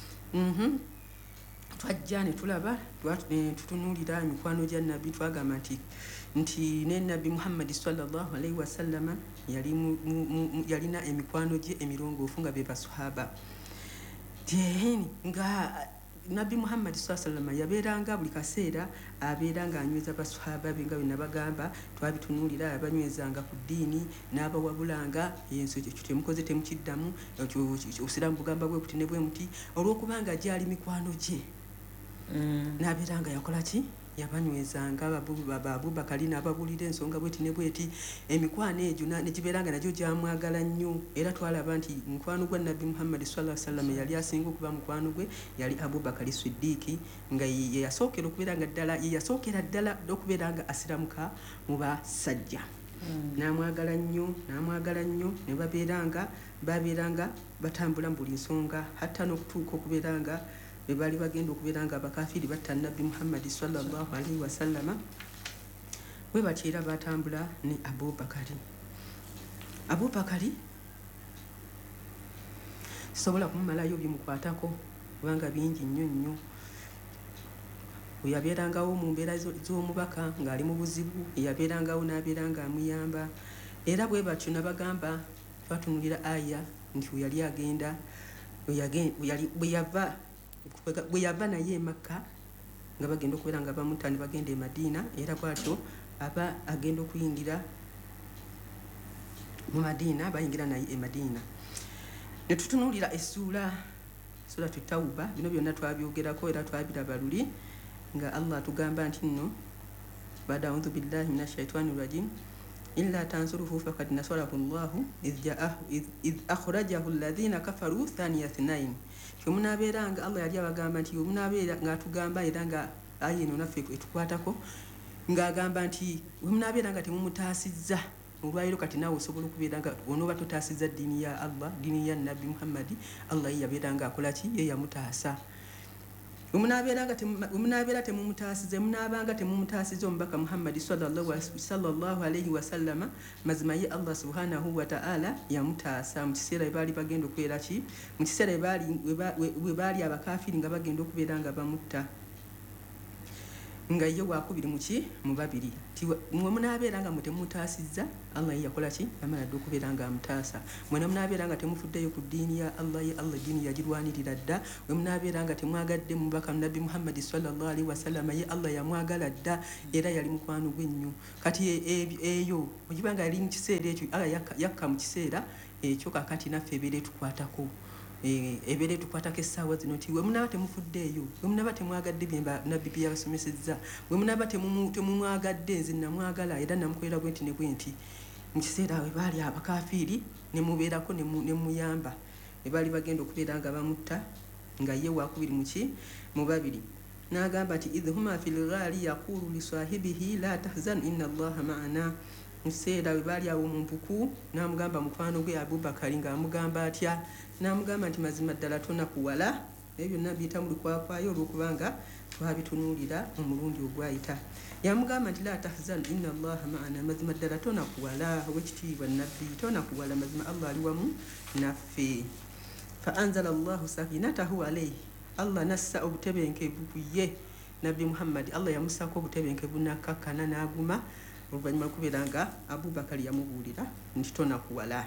twajja ne tulaba tutunuulira emikwano gya nabbi twagamba nti ne nabbi Muhammadi sallallahu alaihi wasallama yalina emikwano gye emirongoofu nga be basahaba nga nabbi Muhammadi sallallahu alaihi wasallama yabeeranga buli kaseera abeera ng'anyweza basahaba be nga bwe nabagamba twabitunuulira abanywezanga ku ddiini n'abawabulanga enso ekyo temukoze temukiddamu obusiraamu bugamba bwe buti ne bwe muti olw'okubanga gyali mikwano gye n'abeera nga yakola ki yabanywezanga Abubakari n'ababuulira ensonga bweti ne bweti emikwano egyo negibeera nga nagyo gyamwagala nnyo era twalaba nti mukwano gwa nabbi Muhammadi sallallahu alaihi wasallam yali asinga okuba mukwano gwe yali Abubakari Siddiiki nga yasookera ddala okubeera nga asiramuka mu basajja n'amwagala nnyo ne babeera nga batambula mu buli nsonga hatta n'okutuuka okubeera nga bali bagenda okubeera nga abakafiri batta nabbi Muhammadi sallallahu alaihi wasallama bwe batyo era batambula ne Abubakari sobola kumumalayo byemukwatako kubanga bingi nnyo yabeerangawo mu mbeera z'omubaka ng'ali mu buzibu yabeerangawo n'abeera nga amuyamba era bwe batyo nabagamba twatunulira aya nti yali agenda bwe yava naye e Makka nga bagenda okubeera nga bamutta ne bagenda e Madiina era bwatyo aba agenda okuyingira mu Madiina bayingira naye e Madiina ne tutunuulira essuula Tawuba bino byonna twabyogerako era twabiraba luli nga Allah atugamba nti nno baada a'udhu billahi minash shaitani rajim illa tansuruhu faqad nasarahu Allahu idh akhrajahu alladhina kafaru thaniya ithnain kyomunaabeera nga Allah yali abagamba nti yomunaabeera ng'atugamba era nga ayino naffe etukwatako ng'agamba nti we munaabeera nga temumutaasizza olwaliro kati naawe osobola okubeera nga onooba totaasizza ddiini ya Allah ddiini ya nabbi Muhammadi Allah ye yabeera nga akola ki ye yamutaasa wemunaabeera temumutaasize munaabanga temumutaasiza omubaka Muhammadi sallallahu alaihi wasallama mazima ye Allah subhanahu wa ta'ala yamutaasa mu kiseera baali bagenda okubeera ki mu kiseera we baali abakafiri nga bagenda okubeera nga bamutta nga ye wakubiri muki mu babiri mwe munaabeera nga mutemutaasizza Allah ye yakola ki yamala dde okubeera nga amutaasa mwena munaabeera nga temufuddeyo ku ddiini ya Allah ye Allah ddiini yagirwanirira dda we munaabeera nga temwagadde mubaka nabbi Muhammadi sallallahu alaihi wasallam ye Allah yamwagala dda era yali mukwano gw'ennyo kati eyo ogibanga yali mu kiseera ekyo Allah yakka mu kiseera ekyo kakati naffe ebeere tukwatako ebeere tukwatako essaawa zino nti we munaaba temufuddeeyo we munaaba temwagadde nabbi bye yabasomesezza we munaaba temumwagadde nze namwagala era namukolera bwe nti ne bwe nti mu kiseera we baali abakafiiri ne mubeerako ne muyamba we baali bagenda okubeera nga bamutta nga ye wakubiri muki mu babiri n'agamba nti idh huma fil ghaali yaqulu li sahibihi la tahzan inna allaha ma'ana museera we baali awo mu mpuku n'amugamba mukwano gwe Abubakari ng'amugamba atya n'amugamba nti mazima ddala tonakuwala ebyo byonna biyita mu lukwakwayo olw'okubanga twabitunuulira omulundi ogwayita yamugamba nti la tahzan inna allaha ma'ana mazima ddala tonakuwala ow'ekitiibwa nabbi tonakuwala mazima Allah ali wamu naffe fa anzala allahu sakinatahu alayhi Allah nassa obutebenkevu ku ye nabbi Muhammadi Allah yamussako obutebenkevu nakkakkana n'aguma oluvannyuma kubeera nga Abubakari yamubuulira nti tonakuwala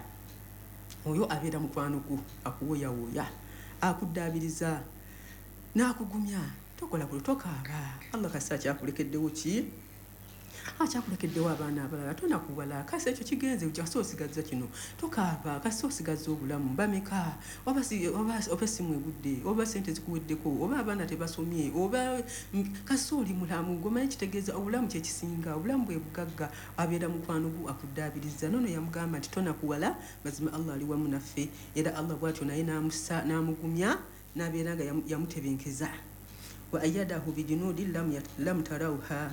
oyo abeera mukwano gwo akuwoyawooya akuddaabiriza n'akugumya tokola buli tokaaba Allah kasi akyakulekeddewo ki akyakulekeddewo abaana abalala tonakuwala kasi ekyo kigenze kasi osigazza kino tokaaba kasi osigazza obulamu bameka oba essimu egudde oba sente zikuweddeko oba abaana tebasomye oba kasi oli mulamu gomanyi kitegeeza obulamu kyekisinga obulamu bwe bugagga abeera mukwano gwo akuddaabiriza nono yamugamba nti tonakuwala mazima Allah ali wamu naffe era Allah bw'atyo naye n'amugumya n'abeera nga yamutebenkeza wa ayyadahu bijunudin lam tarawha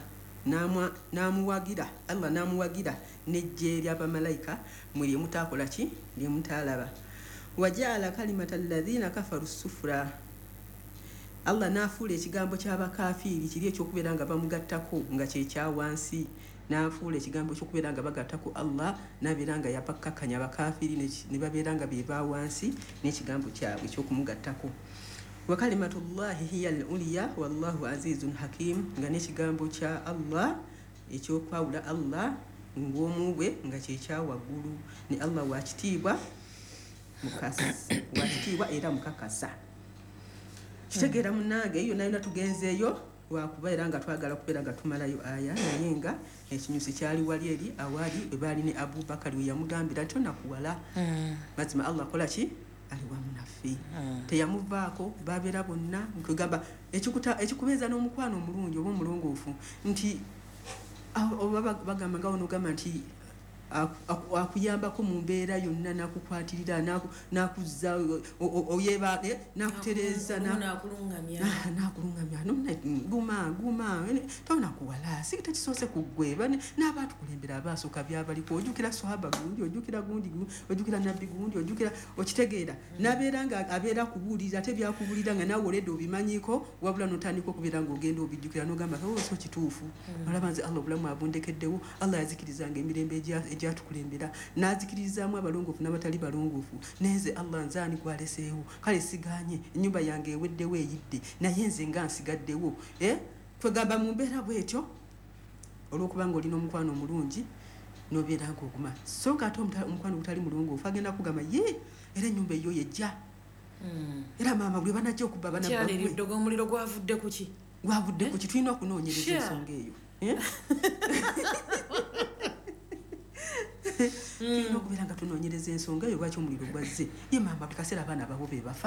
namuwagira Allah namuwagira n'ejje ly'abamalayika mwe lyemutaakola ki lyemutaalaba wajaala kalimata alladhina kafaru sufura Allah n'afuula ekigambo ky'abakafiiri kiri ekyokubeera nga bamugattako nga kyekyawansi n'afuula ekigambo ekyokubeera nga bagattako Allah n'abeera nga yapakkakkanya abakafiiri ne babeera nga be bawansi n'ekigambo kyabwe ekyokumugattako wa kalimatullahi hiya al-ulya wallahu azizun hakim nga n'ekigambo kya Allah ekyokwawula Allah ng'omubwe nga kyekyawaggulu ne Allah wakitiibwa era mukakasa kitegeera munnange eyo nayo natugenzeeyo wakuba era nga twagala kubeera nga tumalayo aya naye nga ekinyusi kyali wali eri awali we baali ne Abubakari we yamugambira tonakuwala mazima Allah akola ki ali wamu naffe teyamuvaako babeera bonna nkugamba ekikubeeza n'omukwano omulungi oba omulongoofu nti oba bagamba nga onogamba nti akuyambako mu mbeera yonna nakukwatirira nakuzza oyebale nakutereeza nakulungamya guma tonakuwala si tekisoose kuggwe n'abaatukulembera abaasooka byabaliko ojjukira swahaba gundi ojjukira nabbi gundi ojjukira okitegeera nabeera nga abeera kubuulira ate byakubuulira nga naawe oledde obimanyiko wabula notandika okubeera ngaogenda obijjukira nogamba so kituufu olaba nze Allah obulamu abundekeddewo Allah yazikirizanga emirembe ejyatukulembera n'azikirizaamu abalongoofu n'abatali balongoofu nenze Allah nzaani gwaleseewo kale siganye ennyumba yange eweddewo eyidde naye nze nga nsigaddewo twegamba mu mbeera bwetyo olw'okuba nga olina omukwano omulungi n'obeera ng'oguma so nga ate omukwano gutali mulongoofu agenda kugamba ye era ennyumba eyo yejja era maama bwe banajja okuba banabbakyaliriddoga omuliro gwavudde ku ki tulina okunoonyereza ensonga eyo tulina okubeera nga tunoonyereza ensonga eyo lwaki omuliro gwazze ye maama buli kaseera abaana babo be bafa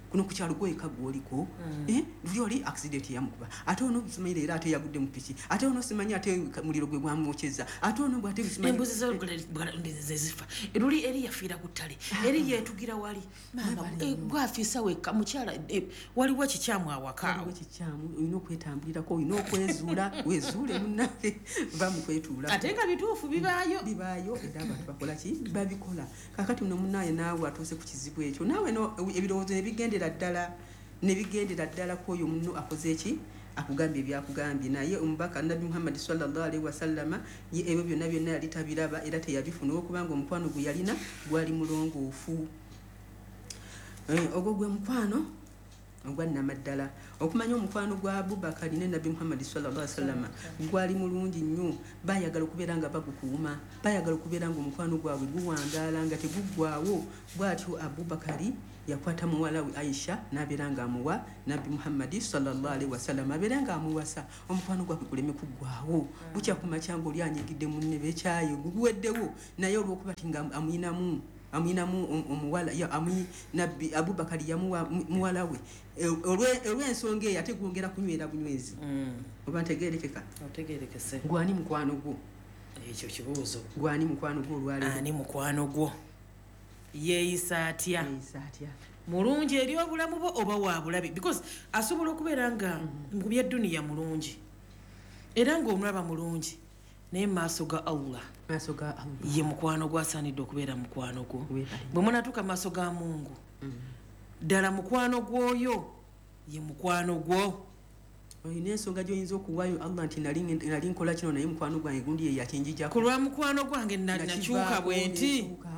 kuno ku kyalo gweka gwoliko oli accident yamukuba ate ono simanyi era ate yagudde mu piki ate ono simanyi ate muliro gwe gwamwokyeza ate ono bwate embuzi zezifa luli eri yafiira ku ttale eri yetugira wali mama gwafiisa wekka mukyala waliwo kikyamu awaka kikyamu olina okwetambulirako olina okwezuula wezuule munnange bamukwetuula ate nga bituufu bibaayo era abantu bakola ki babikola kakati no munnaye naawe atuuse ku kizibu ekyo naawe ebirowoozo nebigendera ddala kwoyo munno akoze eki akugambye ebyakugambye naye omubaka nabbi muhammadi sallallahu alaihi wasallama ye ebyo byonna yali tabiraba era teyabifuna okubanga omukwano gwe yalina gwali mulongoofu ogwo gwe mukwano ogwannamaddala okumanya omukwano gwa abubakari ne nabbi muhammadi sallallahu alaihi wasallama gwali mulungi nnyo bayagala okubeera nga bagukuuma bayagala okubeera nga omukwano gwabwe guwangaala nga teguggwaawo bw'atyo abubakari yakwata muwala we Aisha nabeera nga amuwa nabbi muhammadi sallallahu alaihi wasallama abeera nga amuwasa omukwano gwabwe guleme kuggwaawo bukya ku makya ng'oli anyigidde mu nnebe ekyayo guguweddewo naye olw'okuba ti nga amuyinamu omuwala nabbi abubakari yamuwa muwala we olw'ensonga eyo ate gwongera kunywera bunywezi oba ntegeerekeka otegeerekese gwani mukwano gwo ekyo kibuuzo gwani mukwano gwo olwaleero ani mukwano gwo yeeyisa atya mulungi eri obulamu bwo oba wabulabi because asobola okubeera nga mu byedduniya mulungi era ng'omulaba mulungi naye maaso ga Allah ye mukwano gwasaanidde okubeera mukwano gwo bwe munatuuka maaso ga Mungu ddala mukwano gwoyo ye mukwano gwo olina ensonga gy'oyinza okuwaayo Allah nti nali nkola kino naye mukwano gwange gundi ye yakinjijako ku lwa mukwano gwange nakyuka bwe nti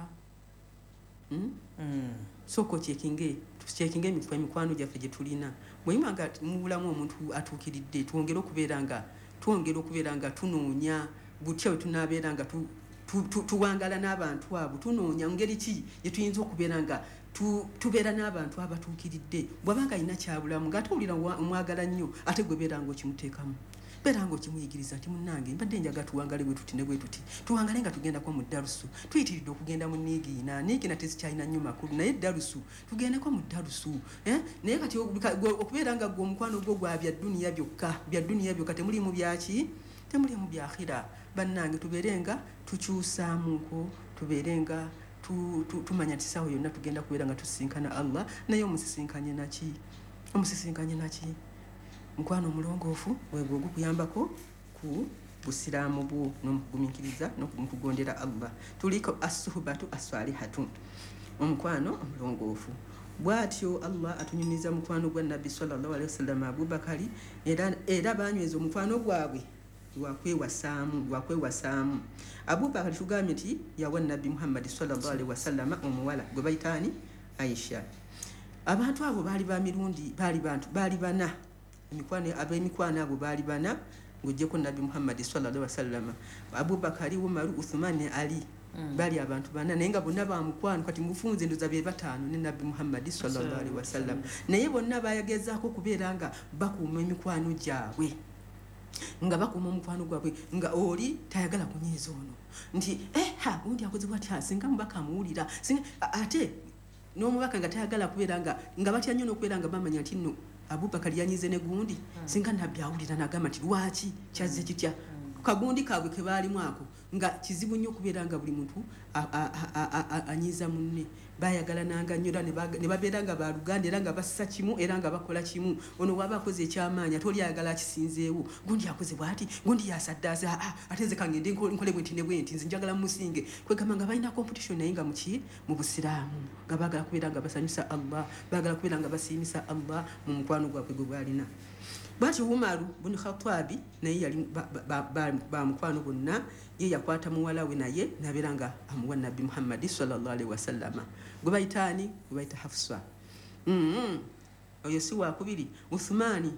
soko kyekinge emikwano gyaffe gye tulina bweyimanga mu bulamu omuntu atuukiridde twongere okubeera nga tunoonya butya bwe tunaabeera nga tuwangala n'abantu abo tunoonya ngeri ki gye tuyinza okubeera nga tubeera n'abantu abatuukiridde bw'abanga alina kyabulamu ng'ate owulira omwagala nnyo ate gwe beera nga okimuteekamu beera nga okimuyigiriza nti munnange mbadde njaga tuwangale bwe tuti ne bwe tuti tuwangale nga tugendako mu dalusu tuyitiridde okugenda mu niigiina tezikyalina nnyo makulu naye dalusu tugendeko mu dalusu naye kati okubeera nga gwe omukwano gwo gwa bya dduniya byokka temulimu byaki temulimu byakhira bannange tubeere nga tukyusaamuko tubeere nga tumanya nti ssaawa yonna tugenda kubeera nga tusisinkana Allah naye omusisinkanye naki mukwano omulongoofu wegwe ogukuyambako ku busiraamu bwo n'omukugumiikiriza n'okugondera Allah tuliko assuhbatu assalihatu omukwano omulongoofu bw'atyo Allah atunyumiza mukwano gwa nabbi sallallahu alaihi wasallam Abubakari era banyweza omukwano gwabwe lwakwewasaamu Abubakari tugambye nti yawa nabbi Muhammad sallallahu alaihi wasallam omuwala gwe bayitaani Aisha abantu abo baali bana ab'emikwano abo baali bana ng'oggyeko nabbi Muhammad sallallahu alaihi wasallam Abubakari Umaru Uthman ne Ali bali abantu bana naye nga bonna bamukwano kati mufunze ndoza be bataano ne nabbi Muhammad sallallahu alaihi wasallam naye bonna bayagezaako okubeera nga bakuuma emikwano gyabwe nga bakuuma omukwano gwabwe nga oli tayagala kunyiiza ono nti gundi akoze bwatya singa mubaka amuwulira ate n'omubaka nga tayagala kubeera nga batya nnyo n'okubeera nga bamanya nti nno Abubakari yanyize ne gundi singa nabbi awulira nagamba nti lwaki kyazze kitya kagundi kaabwe ke baalimu ako nga kizibu nnyo okubeera nga buli muntu anyiiza munne bayagalanga nnyo era ne babeera nga baluganda era nga bassa kimu era nga bakola kimu ono waba akoze ekyamaanyi ate oli ayagala akisinzeewo gundi akoze bwati gundi yasaddaase ate nze kangende nkole bwenti ne bwenti nze njagala musinge kwegamba nga balina competition naye nga muki mu busiraamu nga baagala kubeera nga basanyusa Allah baagala kubeera nga basiimisa Allah mu mukwano gwabwe gwe bwalina bwati Umaru buni Khattabi naye yali bamukwano bonna ye yakwata muwala we naye nabeera nga amuwa nabbi Muhammad sallallahu alaihi wasallama gwe bayitaani gwe bayita Hafsa oyo si wakubiri Uthmani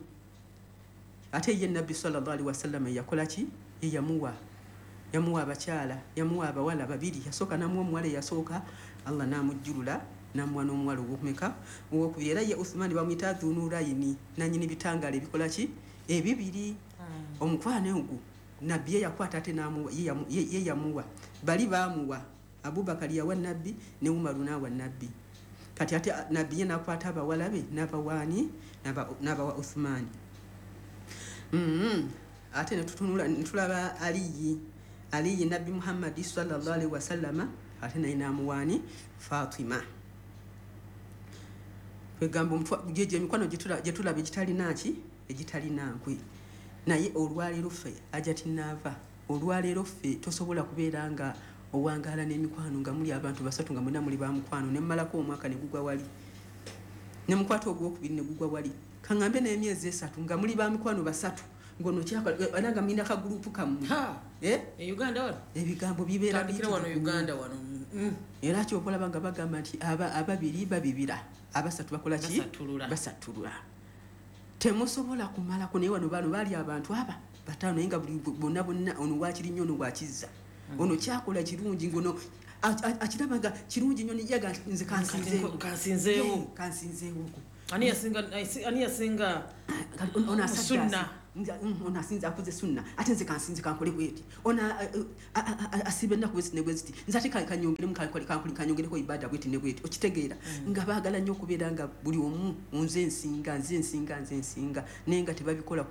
ate ye nabbi sallallahu alaihi wasallama yakola ki ye yamuwa abakyala yamuwa abawala babiri yasooka namuwa omuwala eyasooka Allah namujjulula namuwa n'omuwala ogwokumeka owokubiri era ye Uthmani bamuyita Dhunurayini nanyini bitangala ebikola ki ebibiri omukwano ogwo nabbi ye yakwata ate ye yamuwa bali bamuwa Abubakari yawa nabbi ne Umaru n'awa nabbi kati ate nabbi ye nakwata abawala be n'abawaani n'abawa Uthman. Ate netulaba aliyi nabbi Muhammad sallallahu alaihi wasallama ate naye n'amuwaani Fatima. Kwegamba jeje emikwano gye tulaba egitalina nkwe. Naye olwaleero ffe ajja tinnaava. Olwaleero ffe tosobola kubeera nga owangaala n'emikwano nga muli abantu basatu nga mwenna muli ba mukwano ne mmalako omwaka ne gugwa wali. Ne mukwata ogwokubiri ne gugwa wali. Kaŋŋambe n'emyezi 3 nga muli ba mikwano basatu. Ngono kyanga mina ka group kamu. Uganda wano. Ebigambo bibeera bitira wano Uganda wano. Era kyokolaba nga bagamba nti ababiri babibira. Abasatu bakola ki? Basatulula. Temusobola kumala ko naye wano bano bali abantu aba batano naye nga bonna ono wakiri nnyo ono wakizza. Ono kyakola kirungi ngono akiraba nga kirungi nnyo nijaga nze kansinzeewo. Ani yasinga ona sunna. Ona asinza akuze sunna ate nze kansinze kankole bweti. Ona asibe na kubesi ne bweti. Nze ate kanyongere mu kanyongere ko ibada bweti ne bweti. Okitegeera nga baagala nnyo kubeera nga buli omu nze nsinga nenga tebabikola